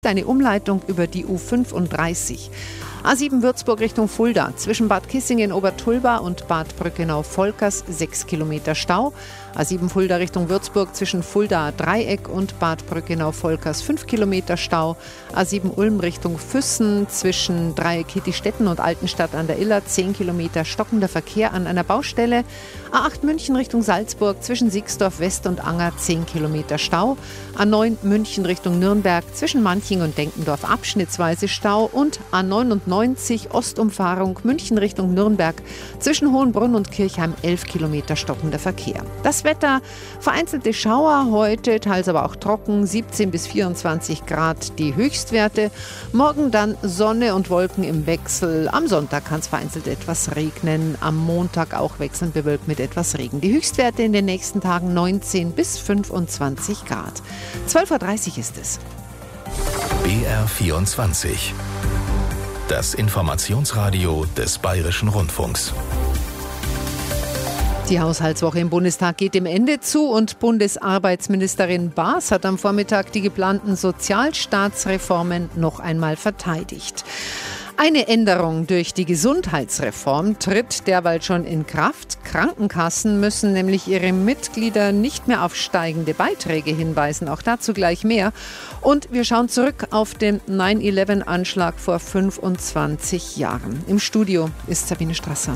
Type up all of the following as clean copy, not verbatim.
Eine Umleitung über die U35. A7 Würzburg Richtung Fulda. Zwischen Bad Kissingen Obertulba und Bad Brückenau-Volkers 6 Kilometer Stau. A7 Fulda Richtung Würzburg zwischen Fulda Dreieck und Bad Brückenau-Volkers 5 Kilometer Stau. A7 Ulm Richtung Füssen zwischen Dreieck Hittistetten und Altenstadt an der Iller 10 Kilometer stockender Verkehr an einer Baustelle. A8 München Richtung Salzburg zwischen Sixdorf West und Anger 10 Kilometer Stau. A9 München Richtung Nürnberg zwischen Manching und Denkendorf abschnittsweise Stau und A99 Ostumfahrung München Richtung Nürnberg zwischen Hohenbrunn und Kirchheim 11 Kilometer stockender Verkehr. Das Wetter, vereinzelte Schauer heute, teils aber auch trocken, 17 bis 24 Grad die Höchstwerte. Morgen dann Sonne und Wolken im Wechsel. Am Sonntag kann es vereinzelt etwas regnen, am Montag auch wechselnd bewölkt mit etwas Regen. Die Höchstwerte in den nächsten Tagen 19 bis 25 Grad. 12.30 Uhr ist es. BR24. Das Informationsradio des Bayerischen Rundfunks. Die Haushaltswoche im Bundestag geht dem Ende zu und Bundesarbeitsministerin Baas hat am Vormittag die geplanten Sozialstaatsreformen noch einmal verteidigt. Eine Änderung durch die Gesundheitsreform tritt derweil schon in Kraft. Krankenkassen müssen nämlich ihre Mitglieder nicht mehr auf steigende Beiträge hinweisen. Auch dazu gleich mehr. Und wir schauen zurück auf den 9/11-Anschlag vor 25 Jahren. Im Studio ist Sabine Strasser.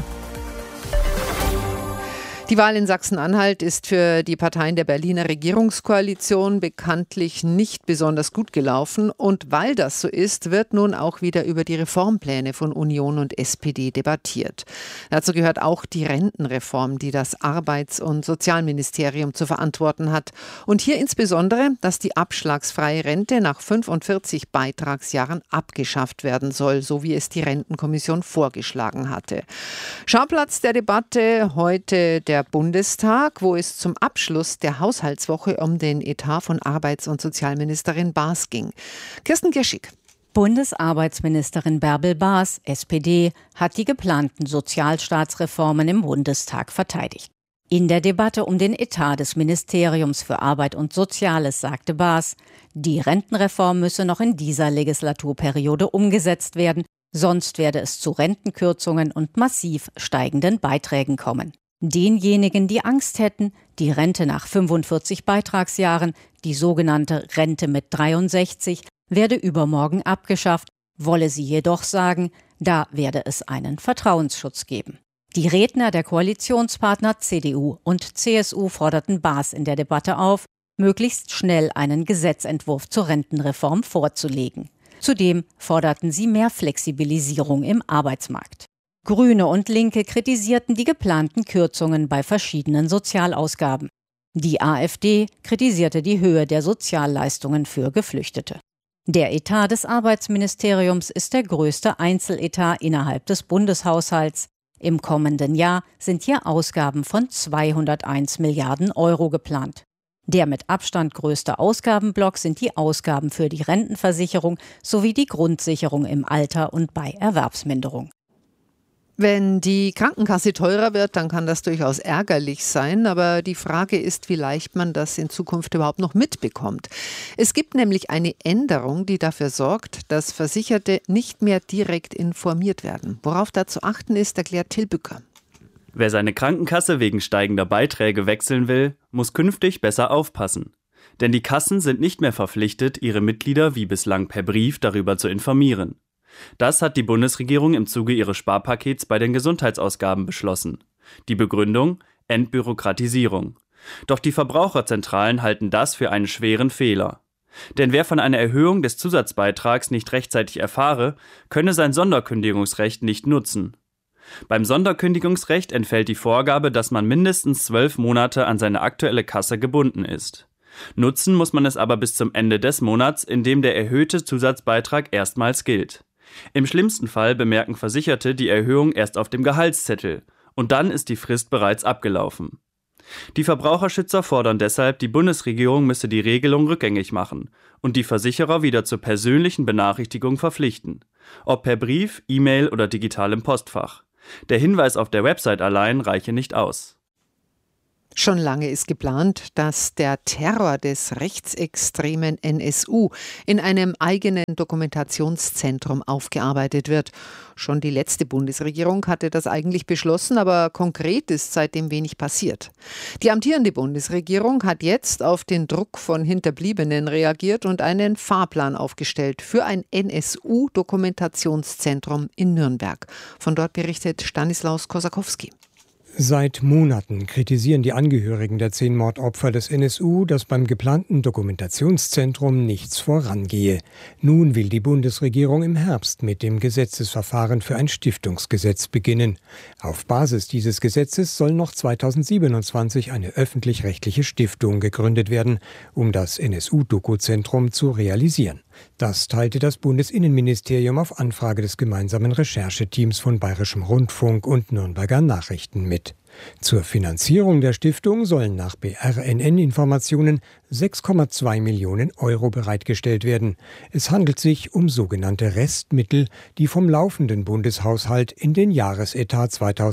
Die Wahl in Sachsen-Anhalt ist für die Parteien der Berliner Regierungskoalition bekanntlich nicht besonders gut gelaufen. Und weil das so ist, wird nun auch wieder über die Reformpläne von Union und SPD debattiert. Dazu gehört auch die Rentenreform, die das Arbeits- und Sozialministerium zu verantworten hat. Und hier insbesondere, dass die abschlagsfreie Rente nach 45 Beitragsjahren abgeschafft werden soll, so wie es die Rentenkommission vorgeschlagen hatte. Schauplatz der Debatte heute der Bundestag, wo es zum Abschluss der Haushaltswoche um den Etat von Arbeits- und Sozialministerin Baas ging. Kirsten Gierschig. Bundesarbeitsministerin Bärbel Baas, SPD, hat die geplanten Sozialstaatsreformen im Bundestag verteidigt. In der Debatte um den Etat des Ministeriums für Arbeit und Soziales sagte Baas, die Rentenreform müsse noch in dieser Legislaturperiode umgesetzt werden, sonst werde es zu Rentenkürzungen und massiv steigenden Beiträgen kommen. Denjenigen, die Angst hätten, die Rente nach 45 Beitragsjahren, die sogenannte Rente mit 63, werde übermorgen abgeschafft, wolle sie jedoch sagen, da werde es einen Vertrauensschutz geben. Die Redner der Koalitionspartner CDU und CSU forderten Baas in der Debatte auf, möglichst schnell einen Gesetzentwurf zur Rentenreform vorzulegen. Zudem forderten sie mehr Flexibilisierung im Arbeitsmarkt. Grüne und Linke kritisierten die geplanten Kürzungen bei verschiedenen Sozialausgaben. Die AfD kritisierte die Höhe der Sozialleistungen für Geflüchtete. Der Etat des Arbeitsministeriums ist der größte Einzeletat innerhalb des Bundeshaushalts. Im kommenden Jahr sind hier Ausgaben von 201 Milliarden Euro geplant. Der mit Abstand größte Ausgabenblock sind die Ausgaben für die Rentenversicherung sowie die Grundsicherung im Alter und bei Erwerbsminderung. Wenn die Krankenkasse teurer wird, dann kann das durchaus ärgerlich sein. Aber die Frage ist, wie leicht man das in Zukunft überhaupt noch mitbekommt. Es gibt nämlich eine Änderung, die dafür sorgt, dass Versicherte nicht mehr direkt informiert werden. Worauf da zu achten ist, erklärt Till Bücker. Wer seine Krankenkasse wegen steigender Beiträge wechseln will, muss künftig besser aufpassen. Denn die Kassen sind nicht mehr verpflichtet, ihre Mitglieder wie bislang per Brief darüber zu informieren. Das hat die Bundesregierung im Zuge ihres Sparpakets bei den Gesundheitsausgaben beschlossen. Die Begründung: Entbürokratisierung. Doch die Verbraucherzentralen halten das für einen schweren Fehler. Denn wer von einer Erhöhung des Zusatzbeitrags nicht rechtzeitig erfahre, könne sein Sonderkündigungsrecht nicht nutzen. Beim Sonderkündigungsrecht entfällt die Vorgabe, dass man mindestens 12 Monate an seine aktuelle Kasse gebunden ist. Nutzen muss man es aber bis zum Ende des Monats, in dem der erhöhte Zusatzbeitrag erstmals gilt. Im schlimmsten Fall bemerken Versicherte die Erhöhung erst auf dem Gehaltszettel und dann ist die Frist bereits abgelaufen. Die Verbraucherschützer fordern deshalb, die Bundesregierung müsse die Regelung rückgängig machen und die Versicherer wieder zur persönlichen Benachrichtigung verpflichten, ob per Brief, E-Mail oder digitalem Postfach. Der Hinweis auf der Website allein reiche nicht aus. Schon lange ist geplant, dass der Terror des rechtsextremen NSU in einem eigenen Dokumentationszentrum aufgearbeitet wird. Schon die letzte Bundesregierung hatte das eigentlich beschlossen, aber konkret ist seitdem wenig passiert. Die amtierende Bundesregierung hat jetzt auf den Druck von Hinterbliebenen reagiert und einen Fahrplan aufgestellt für ein NSU-Dokumentationszentrum in Nürnberg. Von dort berichtet Stanislaus Kosakowski. Seit Monaten kritisieren die Angehörigen der 10 Mordopfer des NSU, dass beim geplanten Dokumentationszentrum nichts vorangehe. Nun will die Bundesregierung im Herbst mit dem Gesetzesverfahren für ein Stiftungsgesetz beginnen. Auf Basis dieses Gesetzes soll noch 2027 eine öffentlich-rechtliche Stiftung gegründet werden, um das NSU-Doku-Zentrum zu realisieren. Das teilte das Bundesinnenministerium auf Anfrage des gemeinsamen Rechercheteams von Bayerischem Rundfunk und Nürnberger Nachrichten mit. Zur Finanzierung der Stiftung sollen nach BRNN-Informationen 6,2 Millionen Euro bereitgestellt werden. Es handelt sich um sogenannte Restmittel, die vom laufenden Bundeshaushalt in den Jahresetat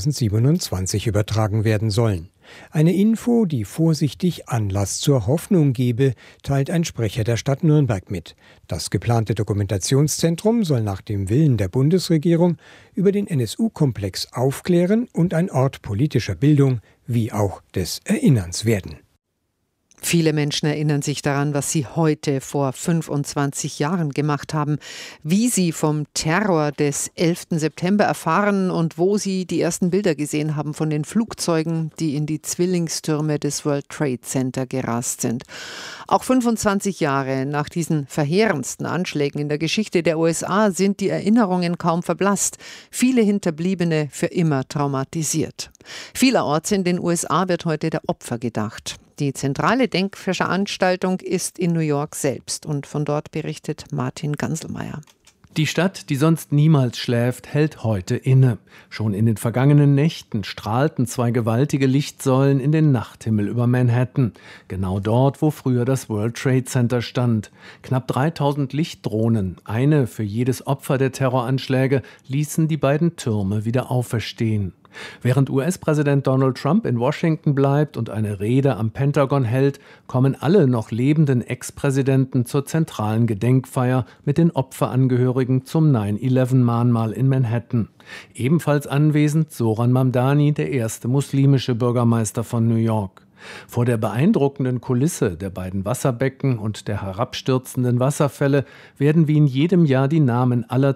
2027 übertragen werden sollen. Eine Info, die vorsichtig Anlass zur Hoffnung gebe, teilt ein Sprecher der Stadt Nürnberg mit. Das geplante Dokumentationszentrum soll nach dem Willen der Bundesregierung über den NSU-Komplex aufklären und ein Ort politischer Bildung wie auch des Erinnerns werden. Viele Menschen erinnern sich daran, was sie heute vor 25 Jahren gemacht haben, wie sie vom Terror des 11. September erfahren und wo sie die ersten Bilder gesehen haben von den Flugzeugen, die in die Zwillingstürme des World Trade Center gerast sind. Auch 25 Jahre nach diesen verheerendsten Anschlägen in der Geschichte der USA sind die Erinnerungen kaum verblasst. Viele Hinterbliebene für immer traumatisiert. Vielerorts in den USA wird heute der Opfer gedacht. Die zentrale Denkveranstaltung ist in New York selbst und von dort berichtet Martin Ganselmeier. Die Stadt, die sonst niemals schläft, hält heute inne. Schon in den vergangenen Nächten strahlten 2 gewaltige Lichtsäulen in den Nachthimmel über Manhattan. Genau dort, wo früher das World Trade Center stand. Knapp 3000 Lichtdrohnen, eine für jedes Opfer der Terroranschläge, ließen die beiden Türme wieder auferstehen. Während US-Präsident Donald Trump in Washington bleibt und eine Rede am Pentagon hält, kommen alle noch lebenden Ex-Präsidenten zur zentralen Gedenkfeier mit den Opferangehörigen zum 9/11-Mahnmal in Manhattan. Ebenfalls anwesend Zoran Mamdani, der erste muslimische Bürgermeister von New York. Vor der beeindruckenden Kulisse der beiden Wasserbecken und der herabstürzenden Wasserfälle werden wie in jedem Jahr die Namen aller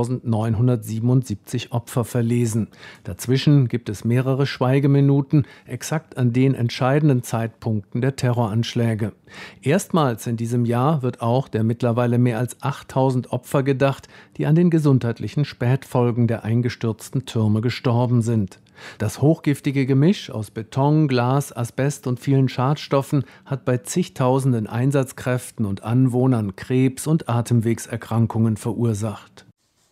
2977 Opfer verlesen. Dazwischen gibt es mehrere Schweigeminuten, exakt an den entscheidenden Zeitpunkten der Terroranschläge. Erstmals in diesem Jahr wird auch der mittlerweile mehr als 8000 Opfer gedacht, die an den gesundheitlichen Spätfolgen der eingestürzten Türme gestorben sind. Das hochgiftige Gemisch aus Beton, Glas, Asbest und vielen Schadstoffen hat bei zigtausenden Einsatzkräften und Anwohnern Krebs- und Atemwegserkrankungen verursacht.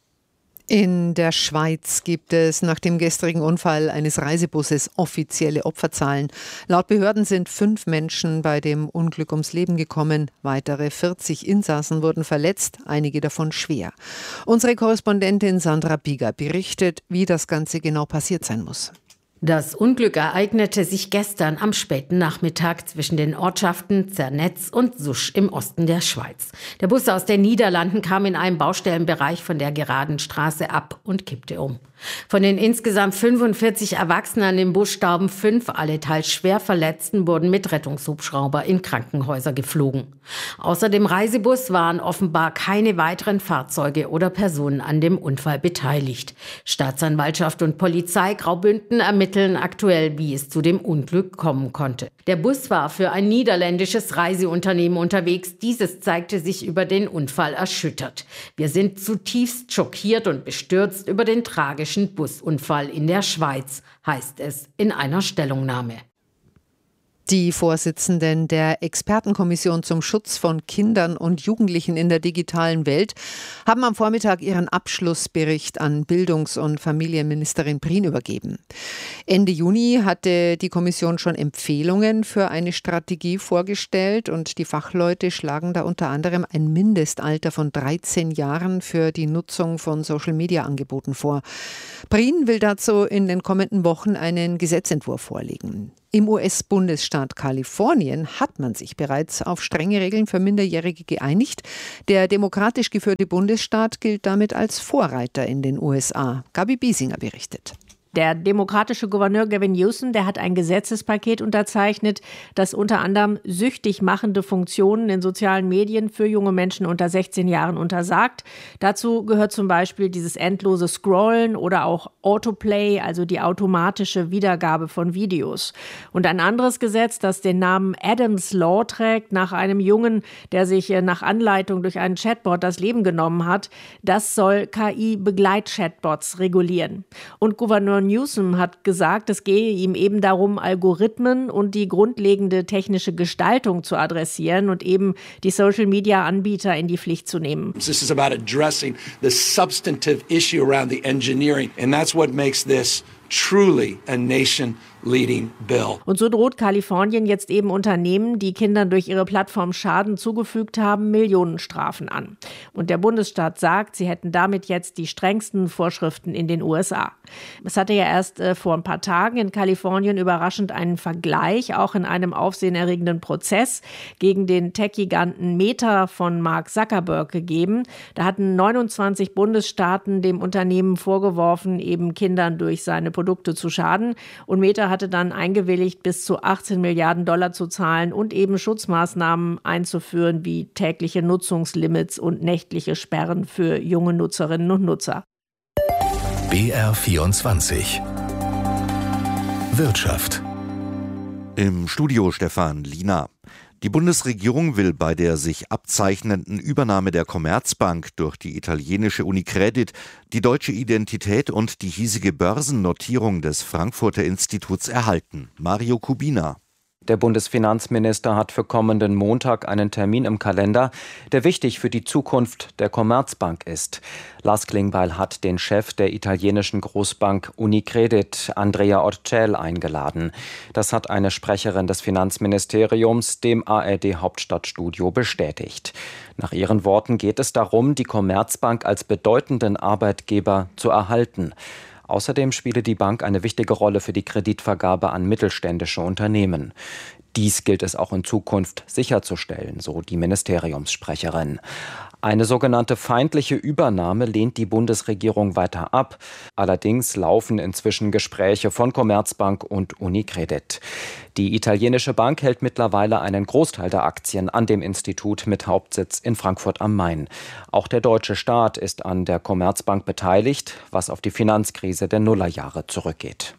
In der Schweiz gibt es nach dem gestrigen Unfall eines Reisebusses offizielle Opferzahlen. Laut Behörden sind 5 Menschen bei dem Unglück ums Leben gekommen. Weitere 40 Insassen wurden verletzt, einige davon schwer. Unsere Korrespondentin Sandra Bieger berichtet, wie das Ganze genau passiert sein muss. Das Unglück ereignete sich gestern am späten Nachmittag zwischen den Ortschaften Zernetz und Susch im Osten der Schweiz. Der Bus aus den Niederlanden kam in einem Baustellenbereich von der geraden Straße ab und kippte um. Von den insgesamt 45 Erwachsenen an dem Bus starben 5, alle teils schwer Verletzten wurden mit Rettungshubschrauber in Krankenhäuser geflogen. Außer dem Reisebus waren offenbar keine weiteren Fahrzeuge oder Personen an dem Unfall beteiligt. Staatsanwaltschaft und Polizei Graubünden ermitteln aktuell, wie es zu dem Unglück kommen konnte. Der Bus war für ein niederländisches Reiseunternehmen unterwegs. Dieses zeigte sich über den Unfall erschüttert. Wir sind zutiefst schockiert und bestürzt über den tragischen Busunfall in der Schweiz, heißt es in einer Stellungnahme. Die Vorsitzenden der Expertenkommission zum Schutz von Kindern und Jugendlichen in der digitalen Welt haben am Vormittag ihren Abschlussbericht an Bildungs- und Familienministerin Prien übergeben. Ende Juni hatte die Kommission schon Empfehlungen für eine Strategie vorgestellt und die Fachleute schlagen da unter anderem ein Mindestalter von 13 Jahren für die Nutzung von Social-Media-Angeboten vor. Prien will dazu in den kommenden Wochen einen Gesetzentwurf vorlegen. Im US-Bundesstaat Kalifornien hat man sich bereits auf strenge Regeln für Minderjährige geeinigt. Der demokratisch geführte Bundesstaat gilt damit als Vorreiter in den USA. Gabi Biesinger berichtet. Der demokratische Gouverneur Gavin Newsom, der hat ein Gesetzespaket unterzeichnet, das unter anderem süchtig machende Funktionen in sozialen Medien für junge Menschen unter 16 Jahren untersagt. Dazu gehört zum Beispiel dieses endlose Scrollen oder auch Autoplay, also die automatische Wiedergabe von Videos. Und ein anderes Gesetz, das den Namen Adams Law trägt, nach einem Jungen, der sich nach Anleitung durch einen Chatbot das Leben genommen hat, das soll KI-Begleitchatbots regulieren. Und Gouverneur Newsom hat gesagt, es gehe ihm eben darum, Algorithmen und die grundlegende technische Gestaltung zu adressieren und eben die Social-Media-Anbieter in die Pflicht zu nehmen. This is about addressing the substantive issue around the engineering, and that's what makes this truly a nation-leading bill. Und so droht Kalifornien jetzt eben Unternehmen, die Kindern durch ihre Plattform Schaden zugefügt haben, Millionenstrafen an. Und der Bundesstaat sagt, sie hätten damit jetzt die strengsten Vorschriften in den USA. Es hatte ja erst vor ein paar Tagen in Kalifornien überraschend einen Vergleich, auch in einem aufsehenerregenden Prozess gegen den Tech-Giganten Meta von Mark Zuckerberg gegeben. Da hatten 29 Bundesstaaten dem Unternehmen vorgeworfen, eben Kindern durch seine Produkte zu schaden. Und Meta hatte dann eingewilligt, bis zu 18 Milliarden Dollar zu zahlen und eben Schutzmaßnahmen einzuführen, wie tägliche Nutzungslimits und nächtliche Sperren für junge Nutzerinnen und Nutzer. BR24 Wirtschaft. Im Studio Stefan Liener. Die Bundesregierung will bei der sich abzeichnenden Übernahme der Commerzbank durch die italienische Unicredit die deutsche Identität und die hiesige Börsennotierung des Frankfurter Instituts erhalten. Mario Kubina. Der Bundesfinanzminister hat für kommenden Montag einen Termin im Kalender, der wichtig für die Zukunft der Commerzbank ist. Lars Klingbeil hat den Chef der italienischen Großbank Unicredit, Andrea Orcel, eingeladen. Das hat eine Sprecherin des Finanzministeriums dem ARD-Hauptstadtstudio bestätigt. Nach ihren Worten geht es darum, die Commerzbank als bedeutenden Arbeitgeber zu erhalten. Außerdem spiele die Bank eine wichtige Rolle für die Kreditvergabe an mittelständische Unternehmen. Dies gilt es auch in Zukunft sicherzustellen, so die Ministeriumssprecherin. Eine sogenannte feindliche Übernahme lehnt die Bundesregierung weiter ab. Allerdings laufen inzwischen Gespräche von Commerzbank und Unicredit. Die italienische Bank hält mittlerweile einen Großteil der Aktien an dem Institut mit Hauptsitz in Frankfurt am Main. Auch der deutsche Staat ist an der Commerzbank beteiligt, was auf die Finanzkrise der Nullerjahre zurückgeht.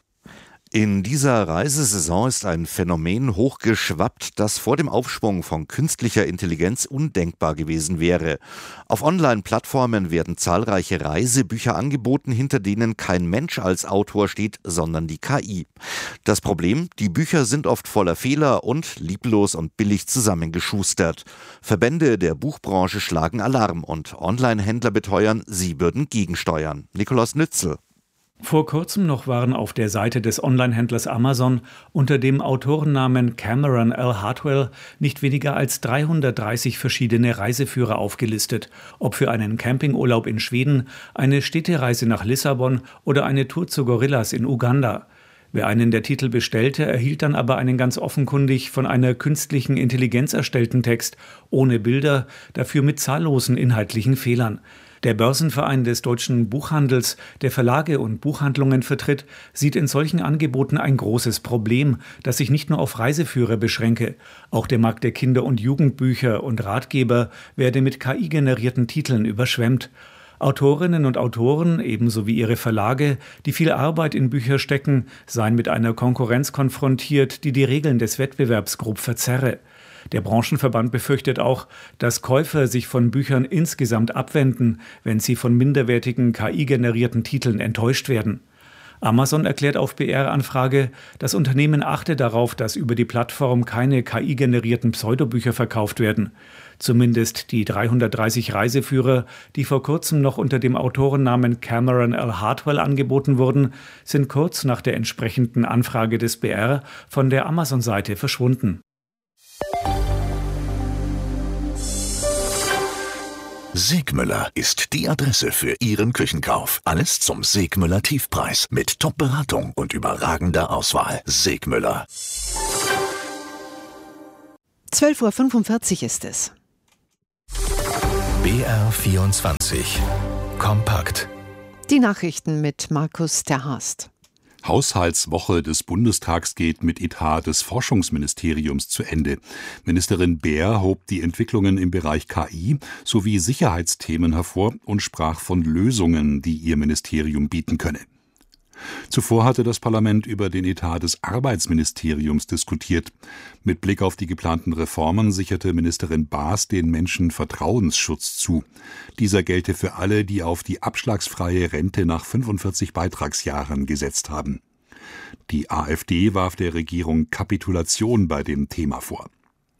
In dieser Reisesaison ist ein Phänomen hochgeschwappt, das vor dem Aufschwung von künstlicher Intelligenz undenkbar gewesen wäre. Auf Online-Plattformen werden zahlreiche Reisebücher angeboten, hinter denen kein Mensch als Autor steht, sondern die KI. Das Problem: Die Bücher sind oft voller Fehler und lieblos und billig zusammengeschustert. Verbände der Buchbranche schlagen Alarm und Online-Händler beteuern, sie würden gegensteuern. Nikolaus Nützel. Vor kurzem noch waren auf der Seite des Onlinehändlers Amazon unter dem Autorennamen Cameron L. Hartwell nicht weniger als 330 verschiedene Reiseführer aufgelistet, ob für einen Campingurlaub in Schweden, eine Städtereise nach Lissabon oder eine Tour zu Gorillas in Uganda. Wer einen der Titel bestellte, erhielt dann aber einen ganz offenkundig von einer künstlichen Intelligenz erstellten Text, ohne Bilder, dafür mit zahllosen inhaltlichen Fehlern. Der Börsenverein des deutschen Buchhandels, der Verlage und Buchhandlungen vertritt, sieht in solchen Angeboten ein großes Problem, das sich nicht nur auf Reiseführer beschränke. Auch der Markt der Kinder- und Jugendbücher und Ratgeber werde mit KI-generierten Titeln überschwemmt. Autorinnen und Autoren, ebenso wie ihre Verlage, die viel Arbeit in Bücher stecken, seien mit einer Konkurrenz konfrontiert, die die Regeln des Wettbewerbs grob verzerre. Der Branchenverband befürchtet auch, dass Käufer sich von Büchern insgesamt abwenden, wenn sie von minderwertigen KI-generierten Titeln enttäuscht werden. Amazon erklärt auf BR-Anfrage, das Unternehmen achte darauf, dass über die Plattform keine KI-generierten Pseudobücher verkauft werden. Zumindest die 330 Reiseführer, die vor kurzem noch unter dem Autorennamen Cameron L. Hartwell angeboten wurden, sind kurz nach der entsprechenden Anfrage des BR von der Amazon-Seite verschwunden. Segmüller ist die Adresse für Ihren Küchenkauf. Alles zum Segmüller Tiefpreis mit Top-Beratung und überragender Auswahl. Segmüller. 12:45 Uhr ist es. BR24 Kompakt. Die Nachrichten mit Markus Terhast. Haushaltswoche des Bundestags geht mit Etat des Forschungsministeriums zu Ende. Ministerin Baer hob die Entwicklungen im Bereich KI sowie Sicherheitsthemen hervor und sprach von Lösungen, die ihr Ministerium bieten könne. Zuvor hatte das Parlament über den Etat des Arbeitsministeriums diskutiert. Mit Blick auf die geplanten Reformen sicherte Ministerin Baas den Menschen Vertrauensschutz zu. Dieser gelte für alle, die auf die abschlagsfreie Rente nach 45 Beitragsjahren gesetzt haben. Die AfD warf der Regierung Kapitulation bei dem Thema vor.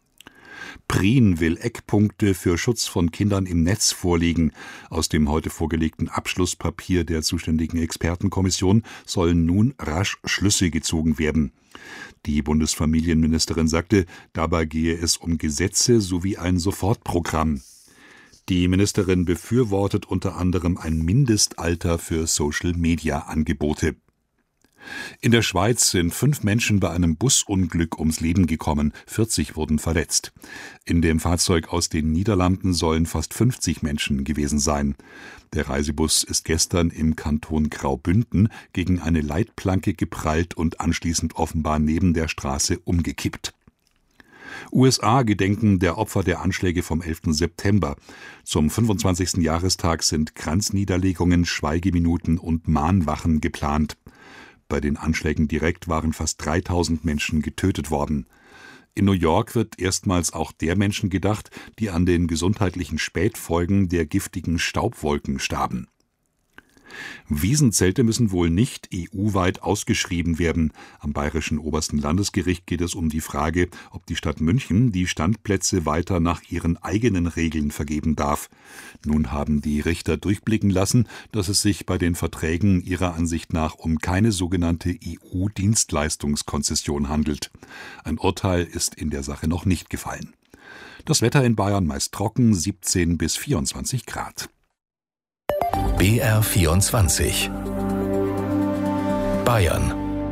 Prien will Eckpunkte für Schutz von Kindern im Netz vorlegen. Aus dem heute vorgelegten Abschlusspapier der zuständigen Expertenkommission sollen nun rasch Schlüsse gezogen werden. Die Bundesfamilienministerin sagte, dabei gehe es um Gesetze sowie ein Sofortprogramm. Die Ministerin befürwortet unter anderem ein Mindestalter für Social-Media-Angebote. In der Schweiz sind 5 Menschen bei einem Busunglück ums Leben gekommen, 40 wurden verletzt. In dem Fahrzeug aus den Niederlanden sollen fast 50 Menschen gewesen sein. Der Reisebus ist gestern im Kanton Graubünden gegen eine Leitplanke geprallt und anschließend offenbar neben der Straße umgekippt. USA gedenken der Opfer der Anschläge vom 11. September. Zum 25. Jahrestag sind Kranzniederlegungen, Schweigeminuten und Mahnwachen geplant. Bei den Anschlägen direkt waren fast 3000 Menschen getötet worden. In New York wird erstmals auch der Menschen gedacht, die an den gesundheitlichen Spätfolgen der giftigen Staubwolken starben. Wiesenzelte müssen wohl nicht EU-weit ausgeschrieben werden. Am Bayerischen Obersten Landesgericht geht es um die Frage, ob die Stadt München die Standplätze weiter nach ihren eigenen Regeln vergeben darf. Nun haben die Richter durchblicken lassen, dass es sich bei den Verträgen ihrer Ansicht nach um keine sogenannte EU-Dienstleistungskonzession handelt. Ein Urteil ist in der Sache noch nicht gefallen. Das Wetter in Bayern meist trocken, 17 bis 24 Grad. BR24 Bayern.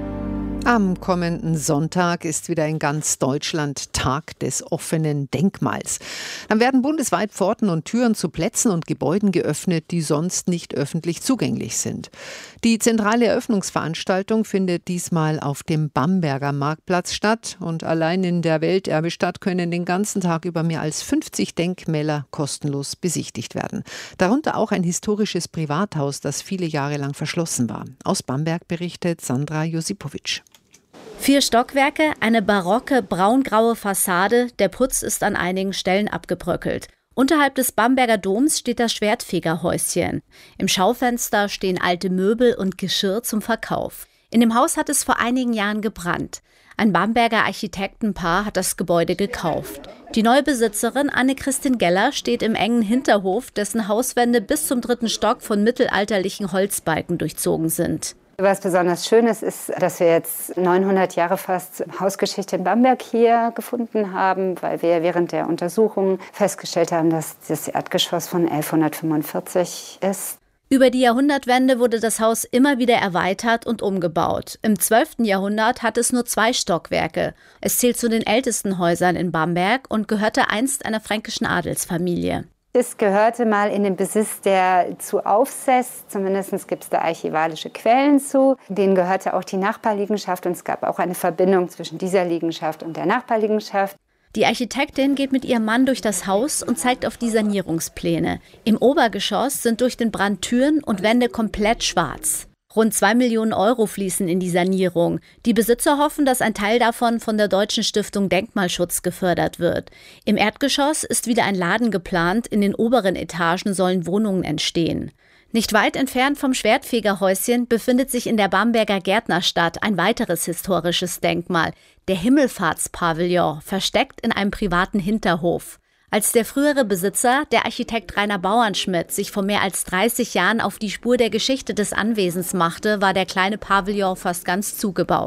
Am kommenden Sonntag ist wieder in ganz Deutschland Tag des offenen Denkmals. Dann werden bundesweit Pforten und Türen zu Plätzen und Gebäuden geöffnet, die sonst nicht öffentlich zugänglich sind. Die zentrale Eröffnungsveranstaltung findet diesmal auf dem Bamberger Marktplatz statt. Und allein in der Welterbestadt können den ganzen Tag über mehr als 50 Denkmäler kostenlos besichtigt werden. Darunter auch ein historisches Privathaus, das viele Jahre lang verschlossen war. Aus Bamberg berichtet Sandra Josipowitsch. 4 Stockwerke, eine barocke braungraue Fassade, der Putz ist an einigen Stellen abgebröckelt. Unterhalb des Bamberger Doms steht das Schwertfegerhäuschen. Im Schaufenster stehen alte Möbel und Geschirr zum Verkauf. In dem Haus hat es vor einigen Jahren gebrannt. Ein Bamberger Architektenpaar hat das Gebäude gekauft. Die neue Besitzerin Anne-Christin Geller steht im engen Hinterhof, dessen Hauswände bis zum 3. Stock von mittelalterlichen Holzbalken durchzogen sind. Was besonders schön ist, dass wir jetzt 900 Jahre fast Hausgeschichte in Bamberg hier gefunden haben, weil wir während der Untersuchung festgestellt haben, dass das Erdgeschoss von 1145 ist. Über die Jahrhundertwende wurde das Haus immer wieder erweitert und umgebaut. Im 12. Jahrhundert hat es nur 2 Stockwerke. Es zählt zu den ältesten Häusern in Bamberg und gehörte einst einer fränkischen Adelsfamilie. Es gehörte mal in den Besitz der zu Aufsess, zumindest gibt es da archivalische Quellen zu. Denen gehörte auch die Nachbarliegenschaft und es gab auch eine Verbindung zwischen dieser Liegenschaft und der Nachbarliegenschaft. Die Architektin geht mit ihrem Mann durch das Haus und zeigt auf die Sanierungspläne. Im Obergeschoss sind durch den Brand Türen und Wände komplett schwarz. Rund 2 Millionen Euro fließen in die Sanierung. Die Besitzer hoffen, dass ein Teil davon von der Deutschen Stiftung Denkmalschutz gefördert wird. Im Erdgeschoss ist wieder ein Laden geplant, in den oberen Etagen sollen Wohnungen entstehen. Nicht weit entfernt vom Schwertfegerhäuschen befindet sich in der Bamberger Gärtnerstadt ein weiteres historisches Denkmal, der Himmelfahrtspavillon, versteckt in einem privaten Hinterhof. Als der frühere Besitzer, der Architekt Rainer Bauernschmidt, sich vor mehr als 30 Jahren auf die Spur der Geschichte des Anwesens machte, war der kleine Pavillon fast ganz zugebaut.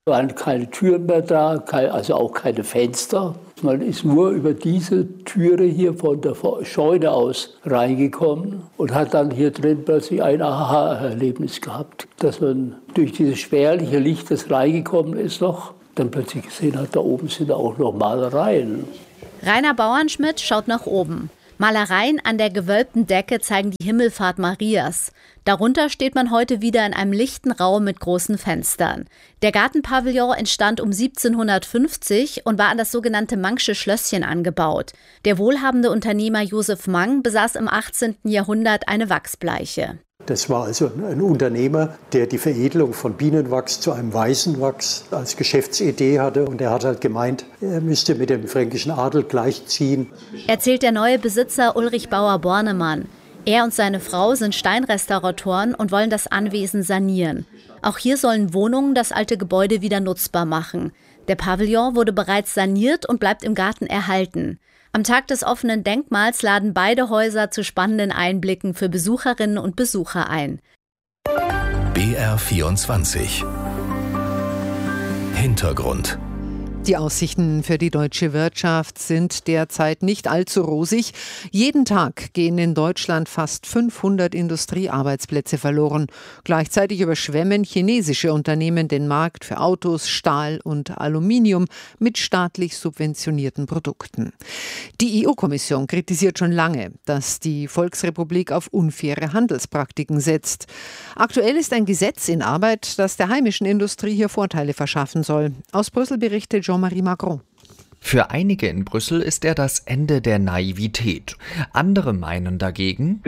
Es waren keine Türen mehr da, also auch keine Fenster. Man ist nur über diese Türe hier von der Scheune aus reingekommen und hat dann hier drin plötzlich ein Aha-Erlebnis gehabt, dass man durch dieses spärliche Licht, das reingekommen ist, noch dann plötzlich gesehen hat, da oben sind auch noch Malereien. Rainer Bauernschmidt schaut nach oben. Malereien an der gewölbten Decke zeigen die Himmelfahrt Marias. Darunter steht man heute wieder in einem lichten Raum mit großen Fenstern. Der Gartenpavillon entstand um 1750 und war an das sogenannte Mangsche Schlösschen angebaut. Der wohlhabende Unternehmer Josef Mang besaß im 18. Jahrhundert eine Wachsbleiche. Das war also ein Unternehmer, der die Veredelung von Bienenwachs zu einem Weißenwachs als Geschäftsidee hatte. Und er hat halt gemeint, er müsste mit dem fränkischen Adel gleichziehen. Erzählt der neue Besitzer Ulrich Bauer-Bornemann. Er und seine Frau sind Steinrestauratoren und wollen das Anwesen sanieren. Auch hier sollen Wohnungen das alte Gebäude wieder nutzbar machen. Der Pavillon wurde bereits saniert und bleibt im Garten erhalten. Am Tag des offenen Denkmals laden beide Häuser zu spannenden Einblicken für Besucherinnen und Besucher ein. BR24 Hintergrund. Die Aussichten für die deutsche Wirtschaft sind derzeit nicht allzu rosig. Jeden Tag gehen in Deutschland fast 500 Industriearbeitsplätze verloren. Gleichzeitig überschwemmen chinesische Unternehmen den Markt für Autos, Stahl und Aluminium mit staatlich subventionierten Produkten. Die EU-Kommission kritisiert schon lange, dass die Volksrepublik auf unfaire Handelspraktiken setzt. Aktuell ist ein Gesetz in Arbeit, das der heimischen Industrie hier Vorteile verschaffen soll. Aus Brüssel berichtet Jean-Marie Macron. Für einige in Brüssel ist er das Ende der Naivität. Andere meinen dagegen,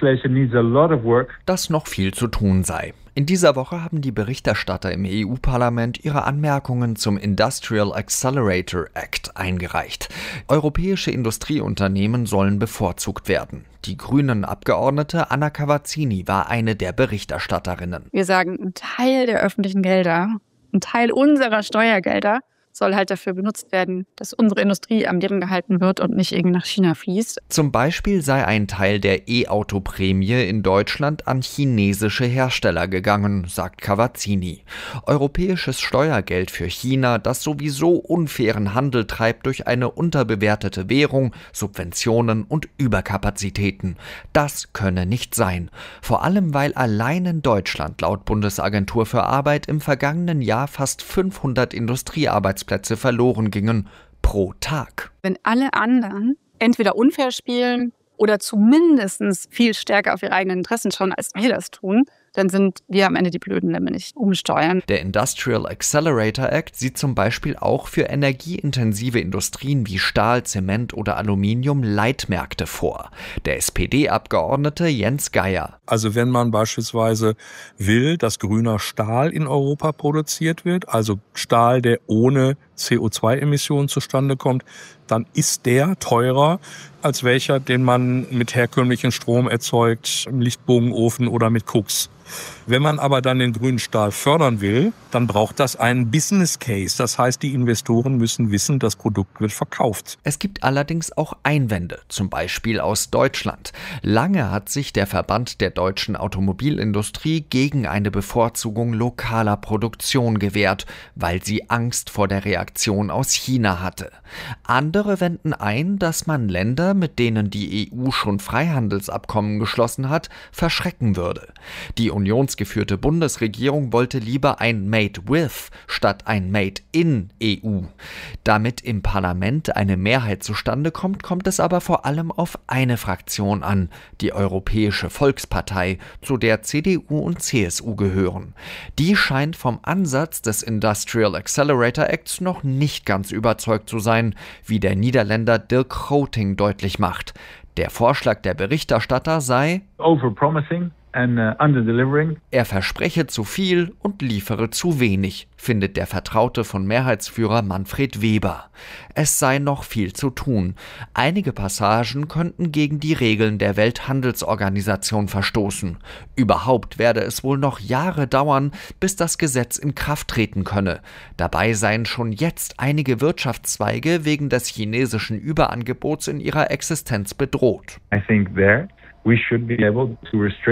dass noch viel zu tun sei. In dieser Woche haben die Berichterstatter im EU-Parlament ihre Anmerkungen zum Industrial Accelerator Act eingereicht. Europäische Industrieunternehmen sollen bevorzugt werden. Die Grünen-Abgeordnete Anna Cavazzini war eine der Berichterstatterinnen. Wir sagen, ein Teil der öffentlichen Gelder, ein Teil unserer Steuergelder soll halt dafür benutzt werden, dass unsere Industrie am Leben gehalten wird und nicht irgendwie nach China fließt. Zum Beispiel sei ein Teil der E-Auto-Prämie in Deutschland an chinesische Hersteller gegangen, sagt Cavazzini. Europäisches Steuergeld für China, das sowieso unfairen Handel treibt durch eine unterbewertete Währung, Subventionen und Überkapazitäten. Das könne nicht sein. Vor allem, weil allein in Deutschland laut Bundesagentur für Arbeit im vergangenen Jahr fast 500 Industriearbeitsplätze verloren gingen pro Tag. Wenn alle anderen entweder unfair spielen oder zumindest viel stärker auf ihre eigenen Interessen schauen, als wir das tun, dann sind wir am Ende die Blöden, wenn wir nicht umsteuern. Der Industrial Accelerator Act sieht zum Beispiel auch für energieintensive Industrien wie Stahl, Zement oder Aluminium Leitmärkte vor. Der SPD-Abgeordnete Jens Geier. Also wenn man beispielsweise will, dass grüner Stahl in Europa produziert wird, also Stahl, der ohne CO2-Emissionen zustande kommt, dann ist der teurer als welcher, den man mit herkömmlichem Strom erzeugt, im Lichtbogenofen oder mit Koks. Wenn man aber dann den grünen Stahl fördern will, dann braucht das einen Business Case. Das heißt, die Investoren müssen wissen, das Produkt wird verkauft. Es gibt allerdings auch Einwände, zum Beispiel aus Deutschland. Lange hat sich der Verband der deutschen Automobilindustrie gegen eine Bevorzugung lokaler Produktion gewehrt, weil sie Angst vor der Reaktion aus China hatte. Andere wenden ein, dass man Länder, mit denen die EU schon Freihandelsabkommen geschlossen hat, verschrecken würde. Die unionsgeführte Bundesregierung wollte lieber ein Made with statt ein Made in EU. Damit im Parlament eine Mehrheit zustande kommt, kommt es aber vor allem auf eine Fraktion an, die Europäische Volkspartei, zu der CDU und CSU gehören. Die scheint vom Ansatz des Industrial Accelerator Acts noch nicht ganz überzeugt zu sein, wie der Niederländer Dirk Groting deutlich macht. Der Vorschlag der Berichterstatter sei overpromising and underdelivering. Er verspreche zu viel und liefere zu wenig, findet der Vertraute von Mehrheitsführer Manfred Weber. Es sei noch viel zu tun. Einige Passagen könnten gegen die Regeln der Welthandelsorganisation verstoßen. Überhaupt werde es wohl noch Jahre dauern, bis das Gesetz in Kraft treten könne. Dabei seien schon jetzt einige Wirtschaftszweige wegen des chinesischen Überangebots in ihrer Existenz bedroht. I think there we should be able to restrict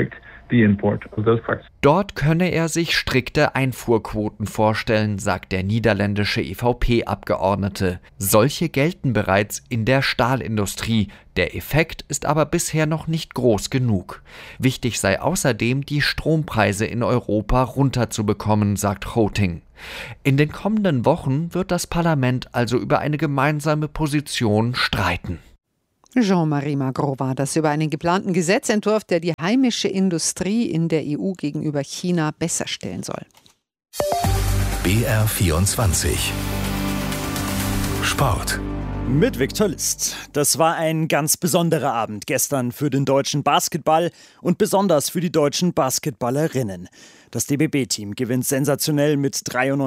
the import of those products. Dort könne er sich strikte Einfuhrquoten vorstellen, sagt der niederländische EVP-Abgeordnete. Solche gelten bereits in der Stahlindustrie. Der Effekt ist aber bisher noch nicht groß genug. Wichtig sei außerdem, die Strompreise in Europa runterzubekommen, sagt Groting. In den kommenden Wochen wird das Parlament also über eine gemeinsame Position streiten. Jean-Marie Magro war das über einen geplanten Gesetzentwurf, der die heimische Industrie in der EU gegenüber China besser stellen soll. BR24 Sport. Mit Viktor List. Das war ein ganz besonderer Abend gestern für den deutschen Basketball und besonders für die deutschen Basketballerinnen. Das DBB-Team gewinnt sensationell mit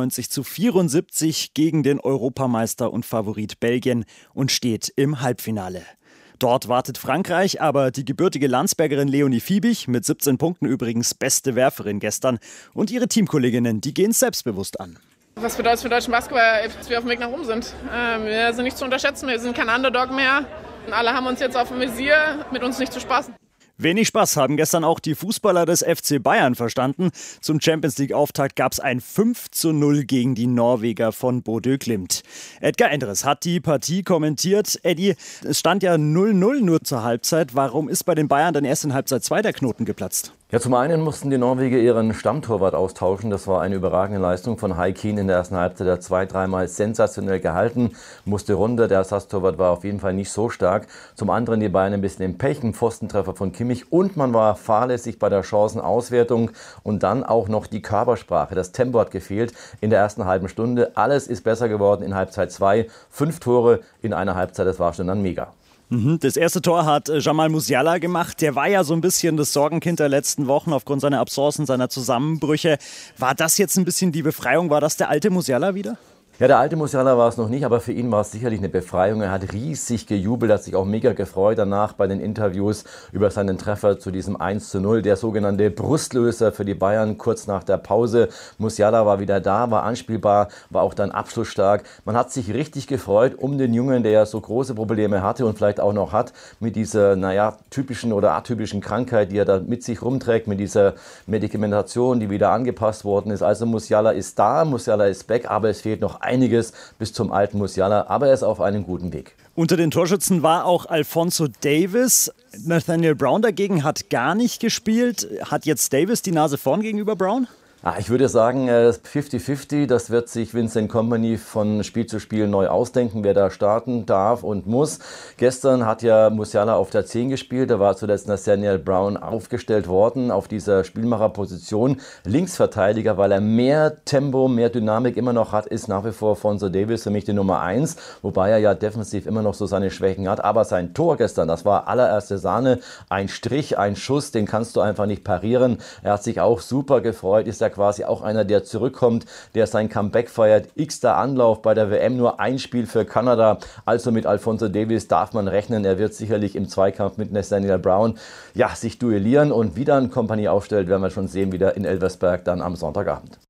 93:74 gegen den Europameister und Favorit Belgien und steht im Halbfinale. Dort wartet Frankreich, aber die gebürtige Landsbergerin Leonie Fiebig, mit 17 Punkten übrigens beste Werferin gestern, und ihre Teamkolleginnen, die gehen selbstbewusst an. Was bedeutet es für deutschen Basketball, dass wir auf dem Weg nach oben sind? Wir sind nicht zu unterschätzen, wir sind kein Underdog mehr. Alle haben uns jetzt auf dem Visier, mit uns nicht zu spaßen. Wenig Spaß haben gestern auch die Fußballer des FC Bayern verstanden. Zum Champions-League-Auftakt gab es ein 5:0 gegen die Norweger von Bodø Glimt. Edgar Endres hat die Partie kommentiert. Eddie, es stand ja 0:0 nur zur Halbzeit. Warum ist bei den Bayern dann erst in Halbzeit 2 der Knoten geplatzt? Ja, zum einen mussten die Norweger ihren Stammtorwart austauschen. Das war eine überragende Leistung von Hai Kien in der ersten Halbzeit. Er hat 2-3 Mal sensationell gehalten, musste runter. Der Ersatztorwart war auf jeden Fall nicht so stark. Zum anderen die Bayern ein bisschen im Pech, ein Pfostentreffer von Kimmich. Und man war fahrlässig bei der Chancenauswertung. Und dann auch noch die Körpersprache. Das Tempo hat gefehlt in der ersten halben Stunde. Alles ist besser geworden in Halbzeit 2. 5 Tore in einer Halbzeit, das war schon dann mega. Das erste Tor hat Jamal Musiala gemacht. Der war ja so ein bisschen das Sorgenkind der letzten Wochen aufgrund seiner Absenzen, seiner Zusammenbrüche. War das jetzt ein bisschen die Befreiung? War das der alte Musiala wieder? Ja, der alte Musiala war es noch nicht, aber für ihn war es sicherlich eine Befreiung. Er hat riesig gejubelt, hat sich auch mega gefreut danach bei den Interviews über seinen Treffer zu diesem 1:0. Der sogenannte Brustlöser für die Bayern kurz nach der Pause. Musiala war wieder da, war anspielbar, war auch dann abschlussstark. Man hat sich richtig gefreut um den Jungen, der ja so große Probleme hatte und vielleicht auch noch hat mit dieser, typischen oder atypischen Krankheit, die er da mit sich rumträgt, mit dieser Medikamentation, die wieder angepasst worden ist. Also Musiala ist da, Musiala ist back, aber es fehlt noch einiges bis zum alten Musiala, aber er ist auf einem guten Weg. Unter den Torschützen war auch Alphonso Davies. Nathaniel Brown dagegen hat gar nicht gespielt. Hat jetzt Davies die Nase vorn gegenüber Brown? Ich würde sagen 50-50, das wird sich Vincent Kompany von Spiel zu Spiel neu ausdenken, wer da starten darf und muss. Gestern hat ja Musiala auf der 10 gespielt, da war zuletzt Nathaniel Brown aufgestellt worden auf dieser Spielmacherposition. Linksverteidiger, weil er mehr Tempo, mehr Dynamik immer noch hat, ist nach wie vor Alphonso Davies für mich die Nummer 1, wobei er ja defensiv immer noch so seine Schwächen hat. Aber sein Tor gestern, das war allererste Sahne, ein Strich, ein Schuss, den kannst du einfach nicht parieren. Er hat sich auch super gefreut, ist ja quasi auch einer, der zurückkommt, der sein Comeback feiert. X-ter Anlauf bei der WM, nur ein Spiel für Kanada. Also mit Alphonso Davies darf man rechnen. Er wird sicherlich im Zweikampf mit Nathaniel Brown sich duellieren und wieder eine Kompanie aufstellt, werden wir schon sehen, wieder in Elversberg dann am Sonntagabend.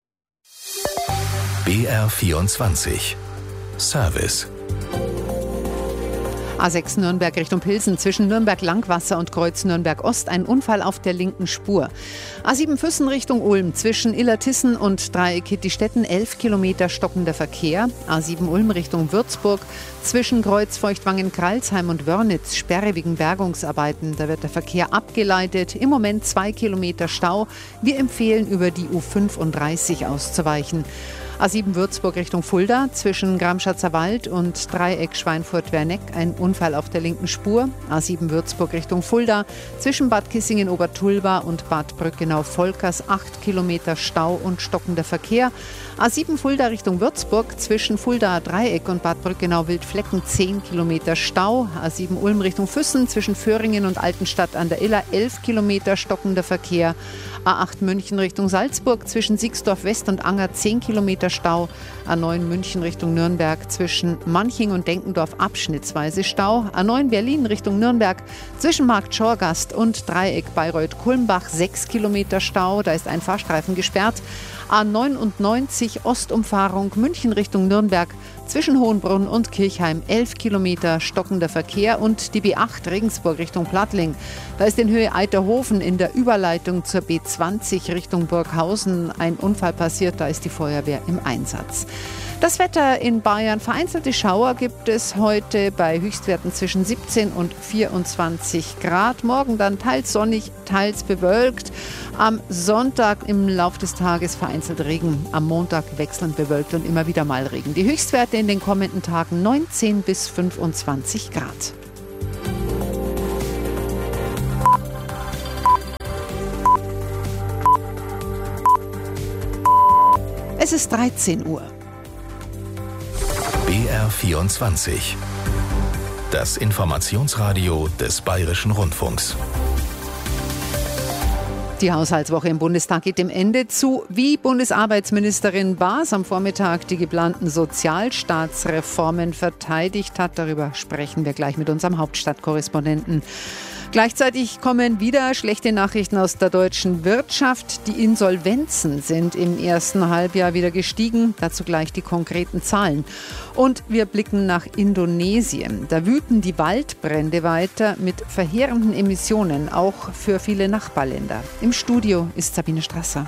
BR24 Service. A6 Nürnberg Richtung Pilsen, zwischen Nürnberg-Langwasser und Kreuz Nürnberg-Ost ein Unfall auf der linken Spur. A7 Füssen Richtung Ulm, zwischen Illertissen und Dreieck Hittistetten 11 Kilometer stockender Verkehr. A7 Ulm Richtung Würzburg, zwischen Kreuz Feuchtwangen-Kralsheim und Wörnitz Sperre wegen Bergungsarbeiten. Da wird der Verkehr abgeleitet. Im Moment 2 Kilometer Stau. Wir empfehlen, über die U35 auszuweichen. A7 Würzburg Richtung Fulda, zwischen Gramschatzer Wald und Dreieck Schweinfurt-Werneck ein Unfall auf der linken Spur. A7 Würzburg Richtung Fulda, zwischen Bad Kissingen-Obertulba und Bad Brückenau-Volkers 8 Kilometer Stau und stockender Verkehr. A7 Fulda Richtung Würzburg, zwischen Fulda Dreieck und Bad Brückenau-Wildflecken 10 Kilometer Stau. A7 Ulm Richtung Füssen, zwischen Föhringen und Altenstadt an der Iller 11 Kilometer stockender Verkehr. A8 München Richtung Salzburg, zwischen Siegsdorf West und Anger 10 Kilometer Stau. A9 München Richtung Nürnberg, zwischen Manching und Denkendorf abschnittsweise Stau. A9 Berlin Richtung Nürnberg, zwischen Markt-Schorgast und Dreieck Bayreuth-Kulmbach 6 Kilometer Stau. Da ist ein Fahrstreifen gesperrt. A99 Ostumfahrung München Richtung Nürnberg, Zwischen Hohenbrunn und Kirchheim 11 Kilometer stockender Verkehr und die B8 Regensburg Richtung Plattling. Da ist in Höhe Eiterhofen in der Überleitung zur B20 Richtung Burghausen ein Unfall passiert. Da ist die Feuerwehr im Einsatz. Das Wetter in Bayern: vereinzelte Schauer gibt es heute bei Höchstwerten zwischen 17 und 24 Grad. Morgen dann teils sonnig, teils bewölkt. Am Sonntag im Laufe des Tages vereinzelt Regen. Am Montag wechselnd bewölkt und immer wieder mal Regen. Die Höchstwerte in den kommenden Tagen 19 bis 25 Grad. Es ist 13 Uhr. BR24. Das Informationsradio des Bayerischen Rundfunks. Die Haushaltswoche im Bundestag geht dem Ende zu. Wie Bundesarbeitsministerin Baas am Vormittag die geplanten Sozialstaatsreformen verteidigt hat, darüber sprechen wir gleich mit unserem Hauptstadtkorrespondenten. Gleichzeitig kommen wieder schlechte Nachrichten aus der deutschen Wirtschaft. Die Insolvenzen sind im ersten Halbjahr wieder gestiegen. Dazu gleich die konkreten Zahlen. Und wir blicken nach Indonesien. Da wüten die Waldbrände weiter mit verheerenden Emissionen, auch für viele Nachbarländer. Im Studio ist Sabine Strasser.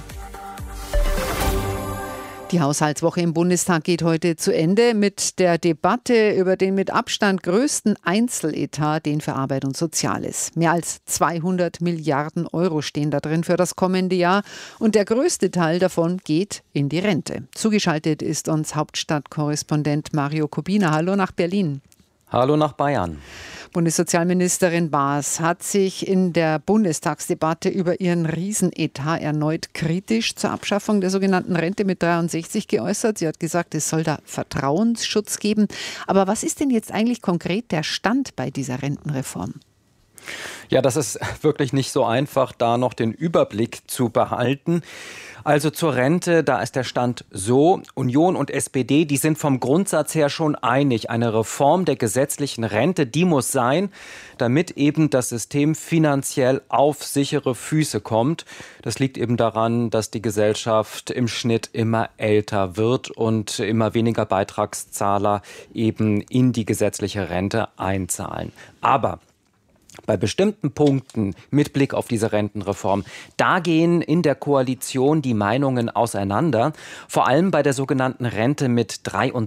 Die Haushaltswoche im Bundestag geht heute zu Ende mit der Debatte über den mit Abstand größten Einzeletat, den für Arbeit und Soziales. Mehr als 200 Milliarden Euro stehen da drin für das kommende Jahr und der größte Teil davon geht in die Rente. Zugeschaltet ist uns Hauptstadtkorrespondent Mario Kubina. Hallo nach Berlin. Hallo nach Bayern. Bundessozialministerin Baas hat sich in der Bundestagsdebatte über ihren Riesenetat erneut kritisch zur Abschaffung der sogenannten Rente mit 63 geäußert. Sie hat gesagt, es soll da Vertrauensschutz geben. Aber was ist denn jetzt eigentlich konkret der Stand bei dieser Rentenreform? Ja, das ist wirklich nicht so einfach, da noch den Überblick zu behalten. Also zur Rente, da ist der Stand so: Union und SPD, die sind vom Grundsatz her schon einig. Eine Reform der gesetzlichen Rente, die muss sein, damit eben das System finanziell auf sichere Füße kommt. Das liegt eben daran, dass die Gesellschaft im Schnitt immer älter wird und immer weniger Beitragszahler eben in die gesetzliche Rente einzahlen. Aber bei bestimmten Punkten mit Blick auf diese Rentenreform, da gehen in der Koalition die Meinungen auseinander. Vor allem bei der sogenannten Rente mit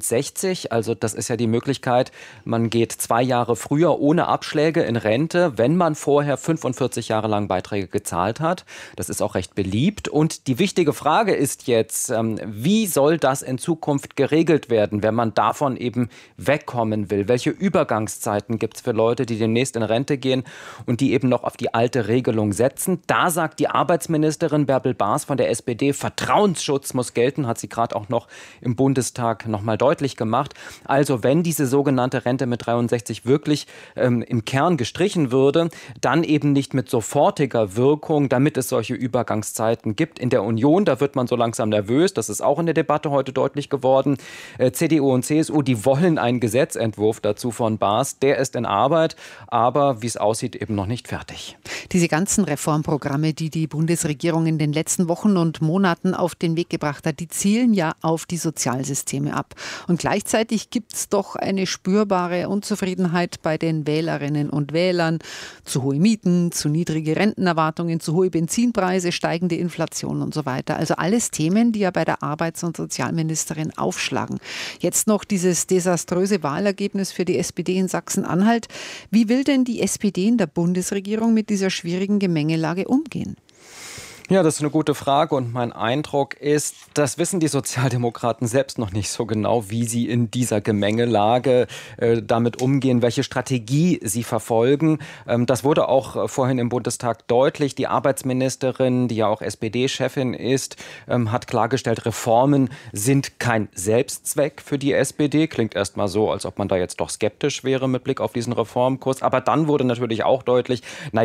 63. Also das ist ja die Möglichkeit, man geht 2 Jahre früher ohne Abschläge in Rente, wenn man vorher 45 Jahre lang Beiträge gezahlt hat. Das ist auch recht beliebt. Und die wichtige Frage ist jetzt, wie soll das in Zukunft geregelt werden, wenn man davon eben wegkommen will? Welche Übergangszeiten gibt es für Leute, die demnächst in Rente gehen und die eben noch auf die alte Regelung setzen? Da sagt die Arbeitsministerin Bärbel Baas von der SPD, Vertrauensschutz muss gelten, hat sie gerade auch noch im Bundestag noch mal deutlich gemacht. Also wenn diese sogenannte Rente mit 63 wirklich im Kern gestrichen würde, dann eben nicht mit sofortiger Wirkung, damit es solche Übergangszeiten gibt. In der Union, da wird man so langsam nervös, das ist auch in der Debatte heute deutlich geworden. CDU und CSU, die wollen einen Gesetzentwurf dazu von Baas, der ist in Arbeit, aber wie es aussieht, eben noch nicht fertig. Diese ganzen Reformprogramme, die die Bundesregierung in den letzten Wochen und Monaten auf den Weg gebracht hat, die zielen ja auf die Sozialsysteme ab. Und gleichzeitig gibt es doch eine spürbare Unzufriedenheit bei den Wählerinnen und Wählern. Zu hohe Mieten, zu niedrige Rentenerwartungen, zu hohe Benzinpreise, steigende Inflation und so weiter. Also alles Themen, die ja bei der Arbeits- und Sozialministerin aufschlagen. Jetzt noch dieses desaströse Wahlergebnis für die SPD in Sachsen-Anhalt. Wie will denn die SPD in der Bundesregierung mit dieser schwierigen Gemengelage umgehen? Ja, das ist eine gute Frage und mein Eindruck ist, das wissen die Sozialdemokraten selbst noch nicht so genau, wie sie in dieser Gemengelage damit umgehen, welche Strategie sie verfolgen. Das wurde auch vorhin im Bundestag deutlich. Die Arbeitsministerin, die ja auch SPD-Chefin ist, hat klargestellt, Reformen sind kein Selbstzweck für die SPD. Klingt erst mal so, als ob man da jetzt doch skeptisch wäre mit Blick auf diesen Reformkurs. Aber dann wurde natürlich auch deutlich,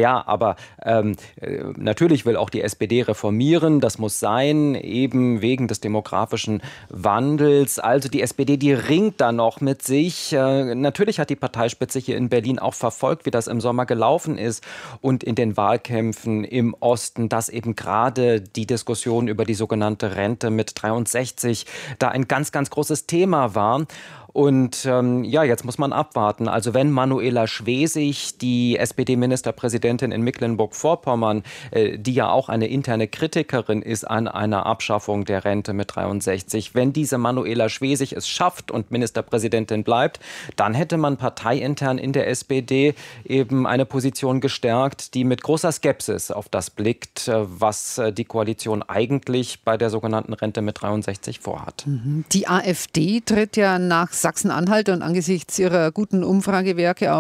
natürlich will auch die SPD reformieren, das muss sein, eben wegen des demografischen Wandels. Also die SPD, die ringt da noch mit sich. Natürlich hat die Parteispitze hier in Berlin auch verfolgt, wie das im Sommer gelaufen ist und in den Wahlkämpfen im Osten, dass eben gerade die Diskussion über die sogenannte Rente mit 63 da ein ganz, ganz großes Thema war. Und jetzt muss man abwarten. Also wenn Manuela Schwesig, die SPD-Ministerpräsidentin in Mecklenburg-Vorpommern, die ja auch eine interne Kritikerin ist an einer Abschaffung der Rente mit 63, wenn diese Manuela Schwesig es schafft und Ministerpräsidentin bleibt, dann hätte man parteiintern in der SPD eben eine Position gestärkt, die mit großer Skepsis auf das blickt, was die Koalition eigentlich bei der sogenannten Rente mit 63 vorhat. Die AfD tritt ja nach Sachsen-Anhalt und angesichts ihrer guten Umfragewerte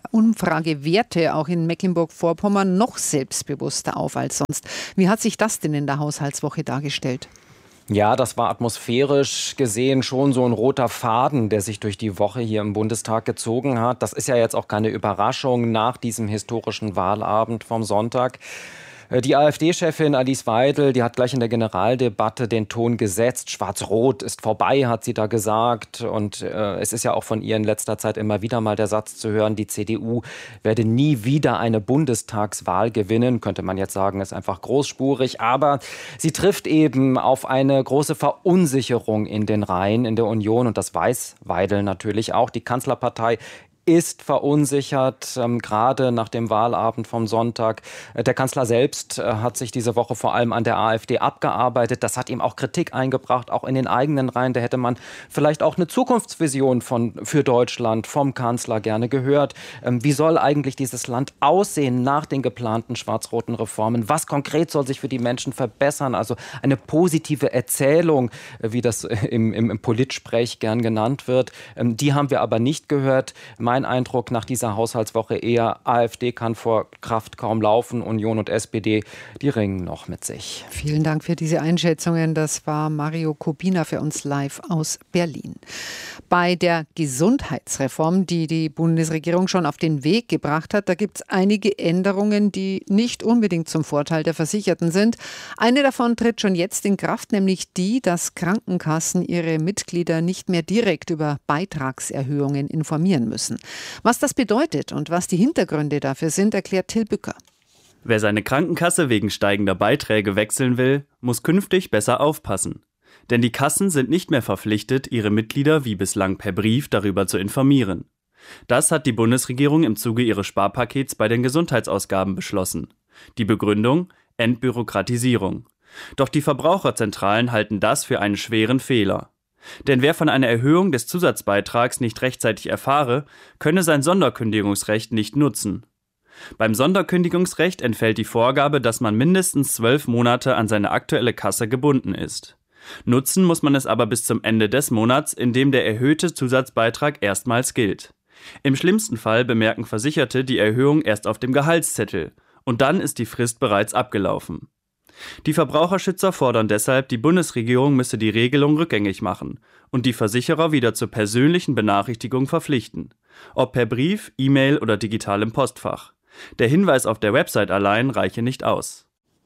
auch in Mecklenburg-Vorpommern noch selbstbewusster auf als sonst. Wie hat sich das denn in der Haushaltswoche dargestellt? Ja, das war atmosphärisch gesehen schon so ein roter Faden, der sich durch die Woche hier im Bundestag gezogen hat. Das ist ja jetzt auch keine Überraschung nach diesem historischen Wahlabend vom Sonntag. Die AfD-Chefin Alice Weidel, die hat gleich in der Generaldebatte den Ton gesetzt. Schwarz-Rot ist vorbei, hat sie da gesagt. Und es ist ja auch von ihr in letzter Zeit immer wieder mal der Satz zu hören, die CDU werde nie wieder eine Bundestagswahl gewinnen. Könnte man jetzt sagen, ist einfach großspurig. Aber sie trifft eben auf eine große Verunsicherung in den Reihen in der Union. Und das weiß Weidel natürlich auch. Die Kanzlerpartei ist verunsichert, gerade nach dem Wahlabend vom Sonntag. Der Kanzler selbst hat sich diese Woche vor allem an der AfD abgearbeitet. Das hat ihm auch Kritik eingebracht, auch in den eigenen Reihen. Da hätte man vielleicht auch eine Zukunftsvision für Deutschland vom Kanzler gerne gehört. Wie soll eigentlich dieses Land aussehen nach den geplanten schwarz-roten Reformen? Was konkret soll sich für die Menschen verbessern? Also eine positive Erzählung, wie das im Politsprech gern genannt wird. Die haben wir aber nicht gehört. Mein Eindruck nach dieser Haushaltswoche eher, AfD kann vor Kraft kaum laufen, Union und SPD, die ringen noch mit sich. Vielen Dank für diese Einschätzungen. Das war Mario Kubina für uns live aus Berlin. Bei der Gesundheitsreform, die die Bundesregierung schon auf den Weg gebracht hat, da gibt es einige Änderungen, die nicht unbedingt zum Vorteil der Versicherten sind. Eine davon tritt schon jetzt in Kraft, nämlich die, dass Krankenkassen ihre Mitglieder nicht mehr direkt über Beitragserhöhungen informieren müssen. Was das bedeutet und was die Hintergründe dafür sind, erklärt Till Bücker. Wer seine Krankenkasse wegen steigender Beiträge wechseln will, muss künftig besser aufpassen. Denn die Kassen sind nicht mehr verpflichtet, ihre Mitglieder wie bislang per Brief darüber zu informieren. Das hat die Bundesregierung im Zuge ihres Sparpakets bei den Gesundheitsausgaben beschlossen. Die Begründung: Entbürokratisierung. Doch die Verbraucherzentralen halten das für einen schweren Fehler. Denn wer von einer Erhöhung des Zusatzbeitrags nicht rechtzeitig erfahre, könne sein Sonderkündigungsrecht nicht nutzen. Beim Sonderkündigungsrecht entfällt die Vorgabe, dass man mindestens 12 Monate an seine aktuelle Kasse gebunden ist. Nutzen muss man es aber bis zum Ende des Monats, in dem der erhöhte Zusatzbeitrag erstmals gilt. Im schlimmsten Fall bemerken Versicherte die Erhöhung erst auf dem Gehaltszettel und dann ist die Frist bereits abgelaufen. Die Verbraucherschützer fordern deshalb, die Bundesregierung müsse die Regelung rückgängig machen und die Versicherer wieder zur persönlichen Benachrichtigung verpflichten. Ob per Brief, E-Mail oder digitalem Postfach. Der Hinweis auf der Website allein reiche nicht aus.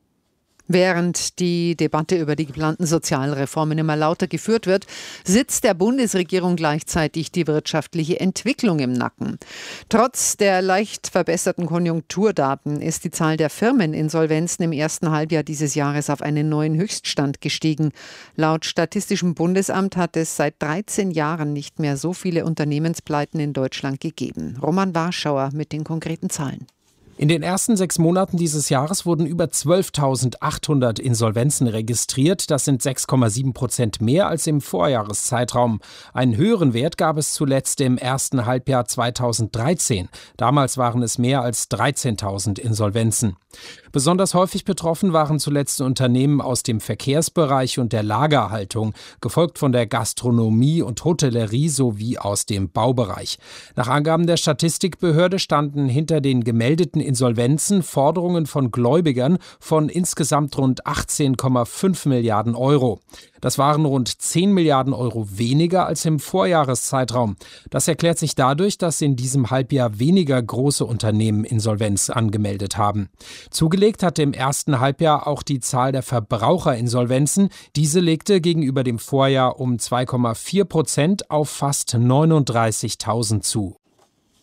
Während die Debatte über die geplanten Sozialreformen immer lauter geführt wird, sitzt der Bundesregierung gleichzeitig die wirtschaftliche Entwicklung im Nacken. Trotz der leicht verbesserten Konjunkturdaten ist die Zahl der Firmeninsolvenzen im ersten Halbjahr dieses Jahres auf einen neuen Höchststand gestiegen. Laut Statistischem Bundesamt hat es seit 13 Jahren nicht mehr so viele Unternehmenspleiten in Deutschland gegeben. Roman Warschauer mit den konkreten Zahlen. In den ersten 6 Monaten dieses Jahres wurden über 12.800 Insolvenzen registriert. Das sind 6,7% mehr als im Vorjahreszeitraum. Einen höheren Wert gab es zuletzt im ersten Halbjahr 2013. Damals waren es mehr als 13.000 Insolvenzen. Besonders häufig betroffen waren zuletzt Unternehmen aus dem Verkehrsbereich und der Lagerhaltung, gefolgt von der Gastronomie und Hotellerie sowie aus dem Baubereich. Nach Angaben der Statistikbehörde standen hinter den gemeldeten Insolvenzen Forderungen von Gläubigern von insgesamt rund 18,5 Milliarden Euro. Das waren rund 10 Milliarden Euro weniger als im Vorjahreszeitraum. Das erklärt sich dadurch, dass in diesem Halbjahr weniger große Unternehmen Insolvenz angemeldet haben. Zugelegt hatte im ersten Halbjahr auch die Zahl der Verbraucherinsolvenzen. Diese legte gegenüber dem Vorjahr um 2,4% auf fast 39.000 zu.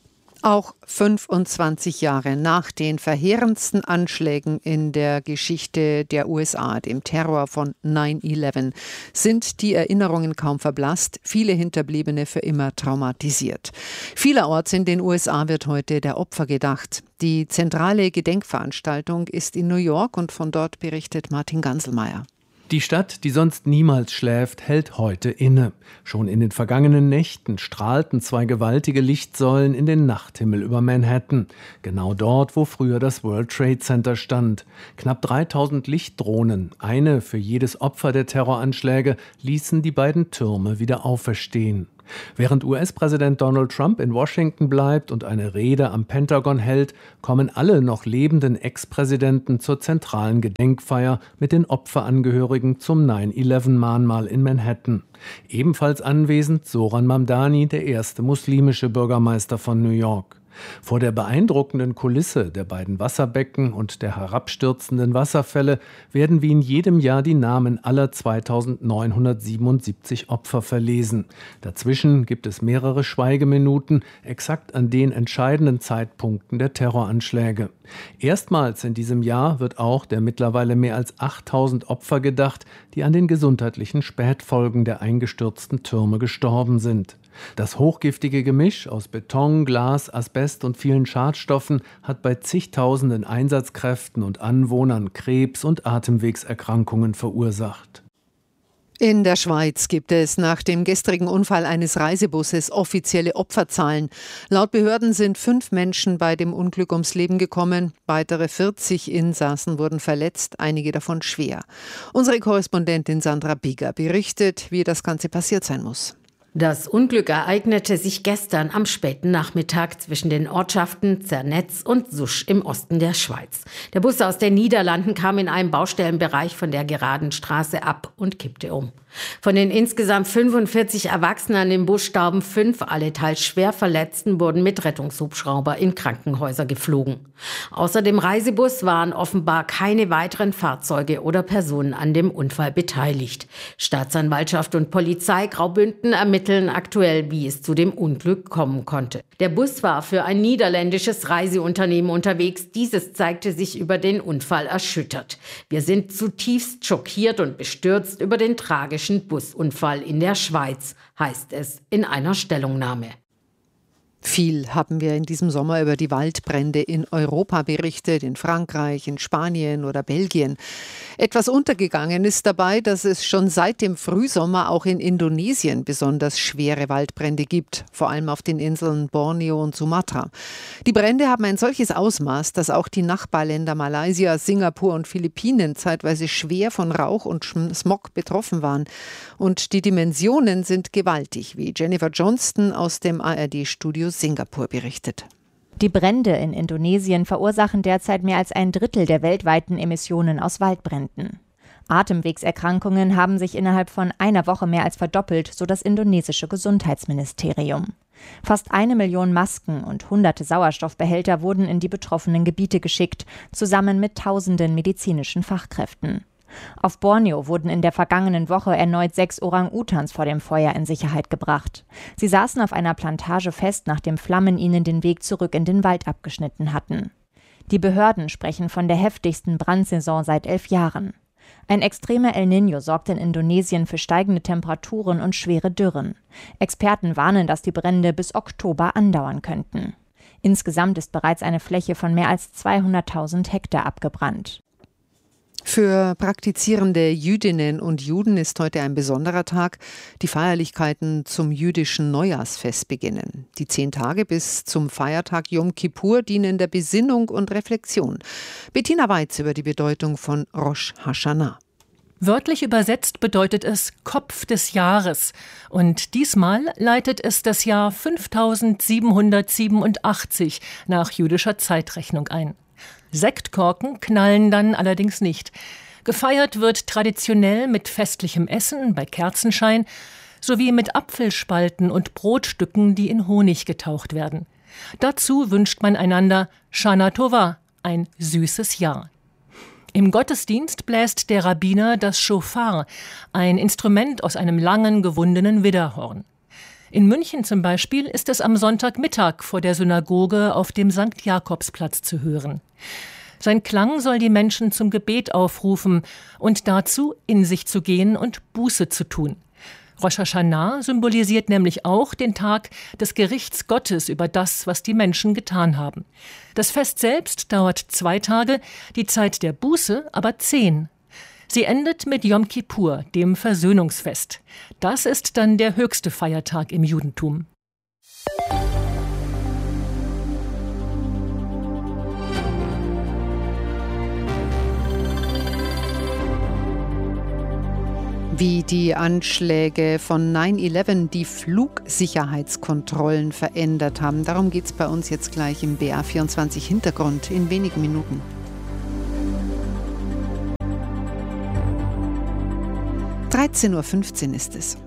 Auch 25 Jahre nach den verheerendsten Anschlägen in der Geschichte der USA, dem Terror von 9/11, sind die Erinnerungen kaum verblasst, viele Hinterbliebene für immer traumatisiert. Vielerorts in den USA wird heute der Opfer gedacht. Die zentrale Gedenkveranstaltung ist in New York und von dort berichtet Martin Ganselmeier. Die Stadt, die sonst niemals schläft, hält heute inne. Schon in den vergangenen Nächten strahlten 2 gewaltige Lichtsäulen in den Nachthimmel über Manhattan. Genau dort, wo früher das World Trade Center stand. Knapp 3000 Lichtdrohnen, eine für jedes Opfer der Terroranschläge, ließen die beiden Türme wieder auferstehen. Während US-Präsident Donald Trump in Washington bleibt und eine Rede am Pentagon hält, kommen alle noch lebenden Ex-Präsidenten zur zentralen Gedenkfeier mit den Opferangehörigen zum 9/11-Mahnmal in Manhattan. Ebenfalls anwesend Zoran Mamdani, der erste muslimische Bürgermeister von New York. Vor der beeindruckenden Kulisse der beiden Wasserbecken und der herabstürzenden Wasserfälle werden wie in jedem Jahr die Namen aller 2977 Opfer verlesen. Dazwischen gibt es mehrere Schweigeminuten, exakt an den entscheidenden Zeitpunkten der Terroranschläge. Erstmals in diesem Jahr wird auch der mittlerweile mehr als 8000 Opfer gedacht, die an den gesundheitlichen Spätfolgen der eingestürzten Türme gestorben sind. Das hochgiftige Gemisch aus Beton, Glas, Asbest und vielen Schadstoffen hat bei zigtausenden Einsatzkräften und Anwohnern Krebs- und Atemwegserkrankungen verursacht. In der Schweiz gibt es nach dem gestrigen Unfall eines Reisebusses offizielle Opferzahlen. Laut Behörden sind 5 Menschen bei dem Unglück ums Leben gekommen. Weitere 40 Insassen wurden verletzt, einige davon schwer. Unsere Korrespondentin Sandra Bieger berichtet, wie das Ganze passiert sein muss. Das Unglück ereignete sich gestern am späten Nachmittag zwischen den Ortschaften Zernetz und Susch im Osten der Schweiz. Der Bus aus den Niederlanden kam in einem Baustellenbereich von der geraden Straße ab und kippte um. Von den insgesamt 45 Erwachsenen an dem Bus starben 5, alle teils schwer Verletzten wurden mit Rettungshubschrauber in Krankenhäuser geflogen. Außer dem Reisebus waren offenbar keine weiteren Fahrzeuge oder Personen an dem Unfall beteiligt. Staatsanwaltschaft und Polizei Graubünden ermitteln aktuell, wie es zu dem Unglück kommen konnte. Der Bus war für ein niederländisches Reiseunternehmen unterwegs. Dieses zeigte sich über den Unfall erschüttert. Wir sind zutiefst schockiert und bestürzt über den tragischen Busunfall in der Schweiz, heißt es in einer Stellungnahme. Viel haben wir in diesem Sommer über die Waldbrände in Europa berichtet, in Frankreich, in Spanien oder Belgien. Etwas untergegangen ist dabei, dass es schon seit dem Frühsommer auch in Indonesien besonders schwere Waldbrände gibt, vor allem auf den Inseln Borneo und Sumatra. Die Brände haben ein solches Ausmaß, dass auch die Nachbarländer Malaysia, Singapur und Philippinen zeitweise schwer von Rauch und Smog betroffen waren. Und die Dimensionen sind gewaltig, wie Jennifer Johnston aus dem ARD-Studio Singapur berichtet. Die Brände in Indonesien verursachen derzeit mehr als 1/3 der weltweiten Emissionen aus Waldbränden. Atemwegserkrankungen haben sich innerhalb von einer Woche mehr als verdoppelt, so das indonesische Gesundheitsministerium. Fast 1 Million Masken und hunderte Sauerstoffbehälter wurden in die betroffenen Gebiete geschickt, zusammen mit tausenden medizinischen Fachkräften. Auf Borneo wurden in der vergangenen Woche erneut 6 Orang-Utans vor dem Feuer in Sicherheit gebracht. Sie saßen auf einer Plantage fest, nachdem Flammen ihnen den Weg zurück in den Wald abgeschnitten hatten. Die Behörden sprechen von der heftigsten Brandsaison seit 11 Jahren. Ein extremer El Niño sorgt in Indonesien für steigende Temperaturen und schwere Dürren. Experten warnen, dass die Brände bis Oktober andauern könnten. Insgesamt ist bereits eine Fläche von mehr als 200.000 Hektar abgebrannt. Für praktizierende Jüdinnen und Juden ist heute ein besonderer Tag. Die Feierlichkeiten zum jüdischen Neujahrsfest beginnen. Die 10 Tage bis zum Feiertag Yom Kippur dienen der Besinnung und Reflexion. Bettina Weiz über die Bedeutung von Rosh Hashanah. Wörtlich übersetzt bedeutet es Kopf des Jahres. Und diesmal leitet es das Jahr 5787 nach jüdischer Zeitrechnung ein. Sektkorken knallen dann allerdings nicht. Gefeiert wird traditionell mit festlichem Essen bei Kerzenschein sowie mit Apfelspalten und Brotstücken, die in Honig getaucht werden. Dazu wünscht man einander Shana Tova, ein süßes Jahr. Im Gottesdienst bläst der Rabbiner das Schofar, ein Instrument aus einem langen, gewundenen Widderhorn. In München zum Beispiel ist es am Sonntagmittag vor der Synagoge auf dem St. Jakobsplatz zu hören. Sein Klang soll die Menschen zum Gebet aufrufen und dazu, in sich zu gehen und Buße zu tun. Rosh Hashanah symbolisiert nämlich auch den Tag des Gerichts Gottes über das, was die Menschen getan haben. Das Fest selbst dauert 2 Tage, die Zeit der Buße aber 10. Sie endet mit Yom Kippur, dem Versöhnungsfest. Das ist dann der höchste Feiertag im Judentum. Wie die Anschläge von 9/11 die Flugsicherheitskontrollen verändert haben. Darum geht es bei uns jetzt gleich im BR24 Hintergrund in wenigen Minuten. – 13:15 Uhr ist es.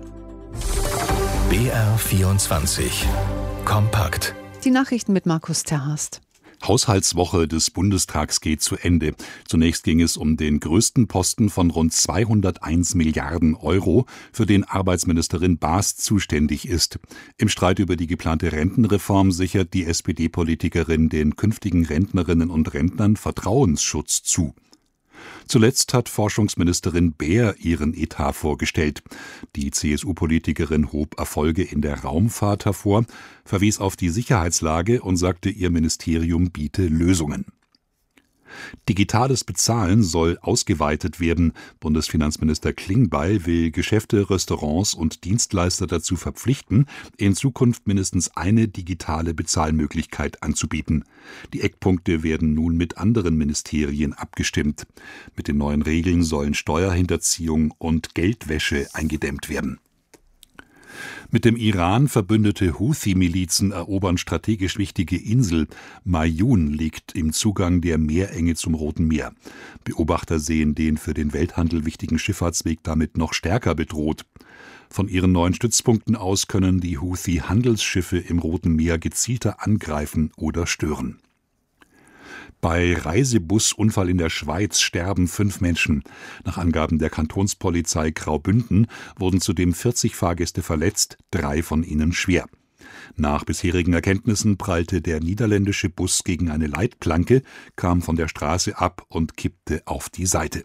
BR24 kompakt. Die Nachrichten mit Markus Terhast. Haushaltswoche des Bundestags geht zu Ende. Zunächst ging es um den größten Posten von rund 201 Milliarden Euro, für den Arbeitsministerin Baas zuständig ist. Im Streit über die geplante Rentenreform sichert die SPD-Politikerin den künftigen Rentnerinnen und Rentnern Vertrauensschutz zu. Zuletzt hat Forschungsministerin Baer ihren Etat vorgestellt. Die CSU-Politikerin hob Erfolge in der Raumfahrt hervor, verwies auf die Sicherheitslage und sagte, ihr Ministerium biete Lösungen. Digitales Bezahlen soll ausgeweitet werden. Bundesfinanzminister Klingbeil will Geschäfte, Restaurants und Dienstleister dazu verpflichten, in Zukunft mindestens eine digitale Bezahlmöglichkeit anzubieten. Die Eckpunkte werden nun mit anderen Ministerien abgestimmt. Mit den neuen Regeln sollen Steuerhinterziehung und Geldwäsche eingedämmt werden. Mit dem Iran verbündete Houthi-Milizen erobern strategisch wichtige Insel. Mayun liegt im Zugang der Meerenge zum Roten Meer. Beobachter sehen den für den Welthandel wichtigen Schifffahrtsweg damit noch stärker bedroht. Von ihren neuen Stützpunkten aus können die Houthi-Handelsschiffe im Roten Meer gezielter angreifen oder stören. Bei Reisebusunfall in der Schweiz sterben 5 Menschen. Nach Angaben der Kantonspolizei Graubünden wurden zudem 40 Fahrgäste verletzt, 3 von ihnen schwer. Nach bisherigen Erkenntnissen prallte der niederländische Bus gegen eine Leitplanke, kam von der Straße ab und kippte auf die Seite.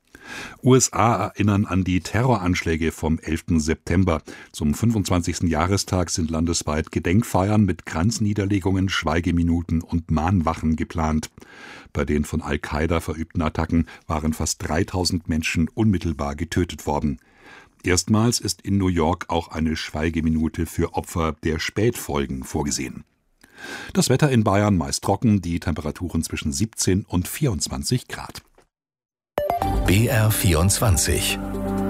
USA erinnern an die Terroranschläge vom 11. September. Zum 25. Jahrestag sind landesweit Gedenkfeiern mit Kranzniederlegungen, Schweigeminuten und Mahnwachen geplant. Bei den von Al-Qaida verübten Attacken waren fast 3000 Menschen unmittelbar getötet worden. Erstmals ist in New York auch eine Schweigeminute für Opfer der Spätfolgen vorgesehen. Das Wetter in Bayern meist trocken, die Temperaturen zwischen 17 und 24 Grad. BR24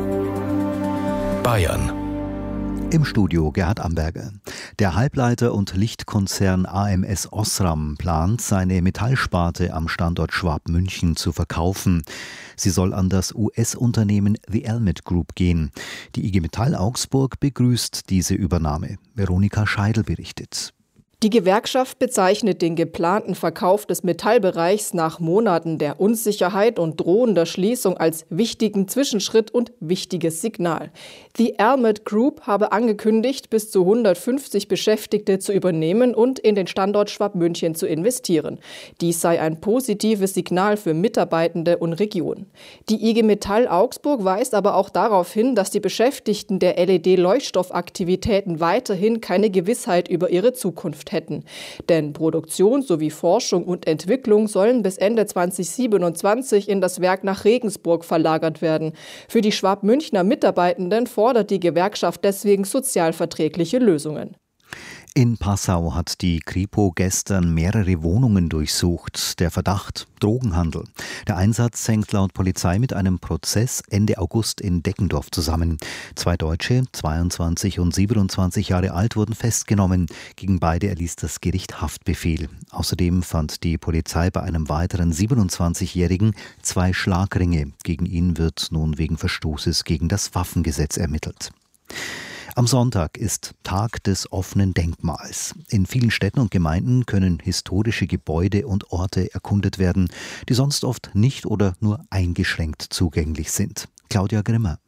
Bayern. Im Studio Gerhard Amberger. Der Halbleiter- und Lichtkonzern ams Osram plant, seine Metallsparte am Standort Schwabmünchen zu verkaufen. Sie soll an das US-Unternehmen The Elmet Group gehen. Die IG Metall Augsburg begrüßt diese Übernahme. Veronika Scheidel berichtet. Die Gewerkschaft bezeichnet den geplanten Verkauf des Metallbereichs nach Monaten der Unsicherheit und drohender Schließung als wichtigen Zwischenschritt und wichtiges Signal. The Elmet Group habe angekündigt, bis zu 150 Beschäftigte zu übernehmen und in den Standort Schwabmünchen zu investieren. Dies sei ein positives Signal für Mitarbeitende und Region. Die IG Metall Augsburg weist aber auch darauf hin, dass die Beschäftigten der LED-Leuchtstoffaktivitäten weiterhin keine Gewissheit über ihre Zukunft hätten. Denn Produktion sowie Forschung und Entwicklung sollen bis Ende 2027 in das Werk nach Regensburg verlagert werden. Für die Schwabmünchner Mitarbeitenden fordert die Gewerkschaft deswegen sozialverträgliche Lösungen. In Passau hat die Kripo gestern mehrere Wohnungen durchsucht. Der Verdacht: Drogenhandel. Der Einsatz hängt laut Polizei mit einem Prozess Ende August in Deggendorf zusammen. 2 Deutsche, 22 und 27 Jahre alt, wurden festgenommen. Gegen beide erließ das Gericht Haftbefehl. Außerdem fand die Polizei bei einem weiteren 27-Jährigen 2 Schlagringe. Gegen ihn wird nun wegen Verstoßes gegen das Waffengesetz ermittelt. Am Sonntag ist Tag des offenen Denkmals. In vielen Städten und Gemeinden können historische Gebäude und Orte erkundet werden, die sonst oft nicht oder nur eingeschränkt zugänglich sind. Claudia Grimmer.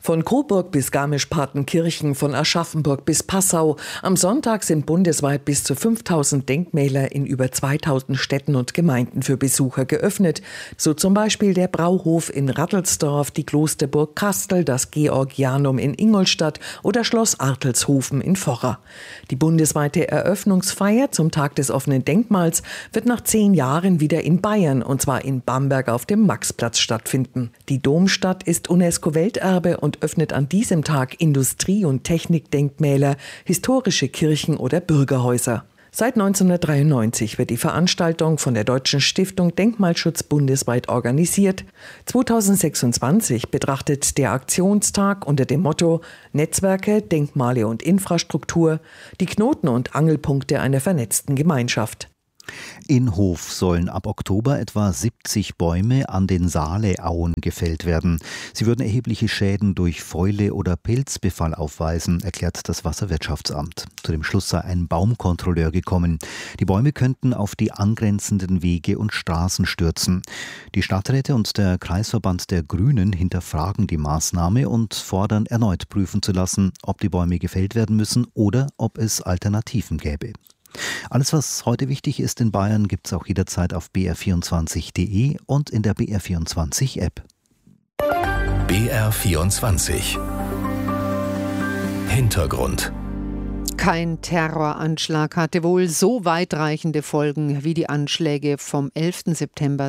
Von Coburg bis Garmisch-Partenkirchen, von Aschaffenburg bis Passau. Am Sonntag sind bundesweit bis zu 5000 Denkmäler in über 2000 Städten und Gemeinden für Besucher geöffnet. So zum Beispiel der Brauhof in Rattelsdorf, die Klosterburg Kastel, das Georgianum in Ingolstadt oder Schloss Artelshofen in Vorra. Die bundesweite Eröffnungsfeier zum Tag des offenen Denkmals wird nach 10 Jahren wieder in Bayern, und zwar in Bamberg auf dem Maxplatz stattfinden. Die Domstadt ist UNESCO-Welterbe und öffnet an diesem Tag Industrie- und Technikdenkmäler, historische Kirchen oder Bürgerhäuser. Seit 1993 wird die Veranstaltung von der Deutschen Stiftung Denkmalschutz bundesweit organisiert. 2026 betrachtet der Aktionstag unter dem Motto Netzwerke, Denkmale und Infrastruktur die Knoten und Angelpunkte einer vernetzten Gemeinschaft. In Hof sollen ab Oktober etwa 70 Bäume an den Saaleauen gefällt werden. Sie würden erhebliche Schäden durch Fäule oder Pilzbefall aufweisen, erklärt das Wasserwirtschaftsamt. Zu dem Schluss sei ein Baumkontrolleur gekommen. Die Bäume könnten auf die angrenzenden Wege und Straßen stürzen. Die Stadträte und der Kreisverband der Grünen hinterfragen die Maßnahme und fordern, erneut prüfen zu lassen, ob die Bäume gefällt werden müssen oder ob es Alternativen gäbe. Alles, was heute wichtig ist in Bayern, gibt es auch jederzeit auf br24.de und in der BR24-App. BR24 Hintergrund. Kein Terroranschlag hatte wohl so weitreichende Folgen wie die Anschläge vom 11. September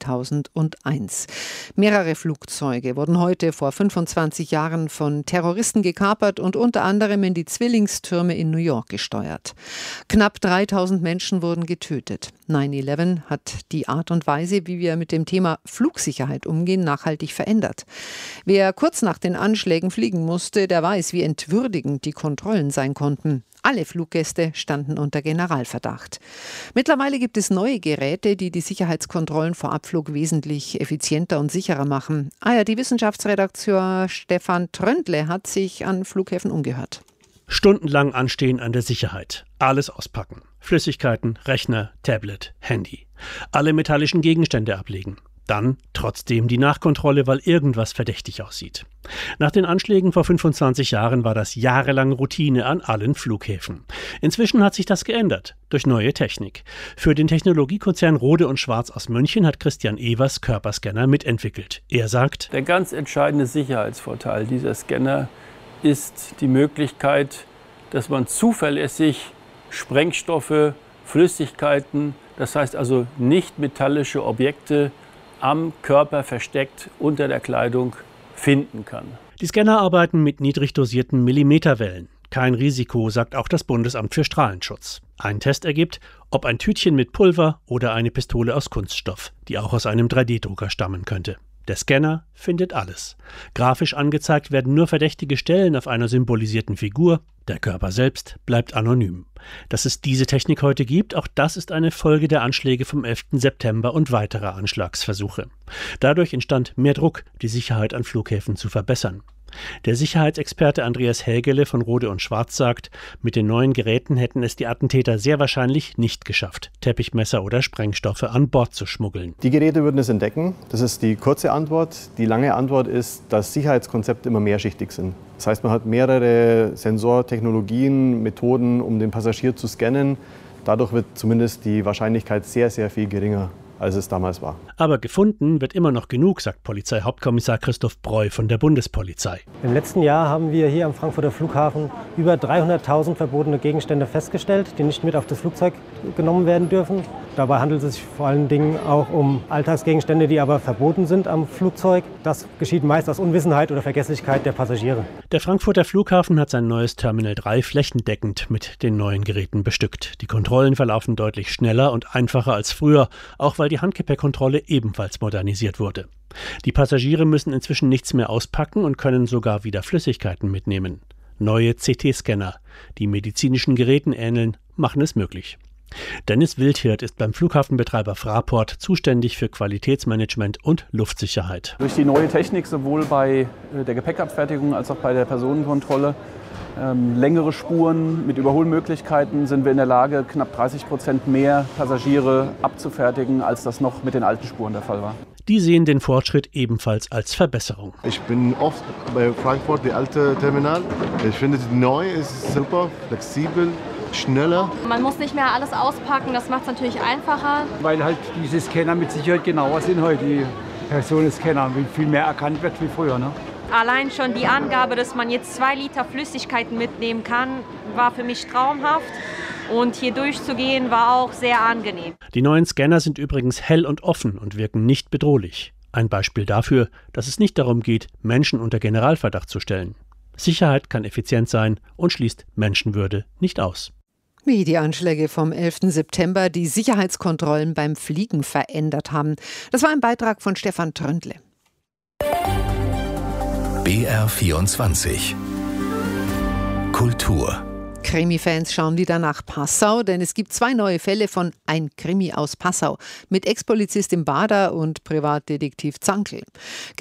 2001. Mehrere Flugzeuge wurden heute vor 25 Jahren von Terroristen gekapert und unter anderem in die Zwillingstürme in New York gesteuert. Knapp 3000 Menschen wurden getötet. 9/11 hat die Art und Weise, wie wir mit dem Thema Flugsicherheit umgehen, nachhaltig verändert. Wer kurz nach den Anschlägen fliegen musste, der weiß, wie entwürdigend die Kontrollen sein konnten. Alle Fluggäste standen unter Generalverdacht. Mittlerweile gibt es neue Geräte, die die Sicherheitskontrollen vor Abflug wesentlich effizienter und sicherer machen. ARD-Wissenschaftsredakteur Stefan Tröndle hat sich an Flughäfen umgehört. Stundenlang anstehen an der Sicherheit. Alles auspacken. Flüssigkeiten, Rechner, Tablet, Handy. Alle metallischen Gegenstände ablegen. Dann trotzdem die Nachkontrolle, weil irgendwas verdächtig aussieht. Nach den Anschlägen vor 25 Jahren war das jahrelang Routine an allen Flughäfen. Inzwischen hat sich das geändert durch neue Technik. Für den Technologiekonzern Rohde & Schwarz aus München hat Christian Evers Körperscanner mitentwickelt. Er sagt: Der ganz entscheidende Sicherheitsvorteil dieser Scanner ist die Möglichkeit, dass man zuverlässig Sprengstoffe, Flüssigkeiten, das heißt also nicht metallische Objekte, am Körper versteckt unter der Kleidung finden kann. Die Scanner arbeiten mit niedrig dosierten Millimeterwellen. Kein Risiko, sagt auch das Bundesamt für Strahlenschutz. Ein Test ergibt, ob ein Tütchen mit Pulver oder eine Pistole aus Kunststoff, die auch aus einem 3D-Drucker stammen könnte. Der Scanner findet alles. Grafisch angezeigt werden nur verdächtige Stellen auf einer symbolisierten Figur. Der Körper selbst bleibt anonym. Dass es diese Technik heute gibt, auch das ist eine Folge der Anschläge vom 11. September und weiterer Anschlagsversuche. Dadurch entstand mehr Druck, die Sicherheit an Flughäfen zu verbessern. Der Sicherheitsexperte Andreas Hägele von Rohde & Schwarz sagt, mit den neuen Geräten hätten es die Attentäter sehr wahrscheinlich nicht geschafft, Teppichmesser oder Sprengstoffe an Bord zu schmuggeln. Die Geräte würden es entdecken. Das ist die kurze Antwort. Die lange Antwort ist, dass Sicherheitskonzepte immer mehrschichtig sind. Das heißt, man hat mehrere Sensortechnologien, Methoden, um den Passagier zu scannen. Dadurch wird zumindest die Wahrscheinlichkeit sehr, sehr viel geringer, als es damals war. Aber gefunden wird immer noch genug, sagt Polizeihauptkommissar Christoph Breu von der Bundespolizei. Im letzten Jahr haben wir hier am Frankfurter Flughafen über 300.000 verbotene Gegenstände festgestellt, die nicht mit auf das Flugzeug genommen werden dürfen. Dabei handelt es sich vor allen Dingen auch um Alltagsgegenstände, die aber verboten sind am Flugzeug. Das geschieht meist aus Unwissenheit oder Vergesslichkeit der Passagiere. Der Frankfurter Flughafen hat sein neues Terminal 3 flächendeckend mit den neuen Geräten bestückt. Die Kontrollen verlaufen deutlich schneller und einfacher als früher, auch weil die Handgepäckkontrolle ebenfalls modernisiert wurde. Die Passagiere müssen inzwischen nichts mehr auspacken und können sogar wieder Flüssigkeiten mitnehmen. Neue CT-Scanner, die medizinischen Geräten ähneln, machen es möglich. Dennis Wildhirt ist beim Flughafenbetreiber Fraport zuständig für Qualitätsmanagement und Luftsicherheit. Durch die neue Technik sowohl bei der Gepäckabfertigung als auch bei der Personenkontrolle, längere Spuren mit Überholmöglichkeiten, sind wir in der Lage, knapp 30% mehr Passagiere abzufertigen, als das noch mit den alten Spuren der Fall war. Die sehen den Fortschritt ebenfalls als Verbesserung. Ich bin oft bei Frankfurt, die alte Terminal. Ich finde, die neue ist super, flexibel, schneller. Man muss nicht mehr alles auspacken, das macht es natürlich einfacher. Weil halt diese Scanner mit Sicherheit genauer sind heute, die Personenscanner, wie viel mehr erkannt wird wie früher. Ne? Allein schon die Angabe, dass man jetzt 2 Liter Flüssigkeiten mitnehmen kann, war für mich traumhaft. Und hier durchzugehen war auch sehr angenehm. Die neuen Scanner sind übrigens hell und offen und wirken nicht bedrohlich. Ein Beispiel dafür, dass es nicht darum geht, Menschen unter Generalverdacht zu stellen. Sicherheit kann effizient sein und schließt Menschenwürde nicht aus. Wie die Anschläge vom 11. September die Sicherheitskontrollen beim Fliegen verändert haben. Das war ein Beitrag von Stefan Tröndle. BR24 Kultur. Krimi-Fans schauen wieder nach Passau, denn es gibt 2 neue Fälle von Ein Krimi aus Passau mit Ex-Polizistin Bader und Privatdetektiv Zankl.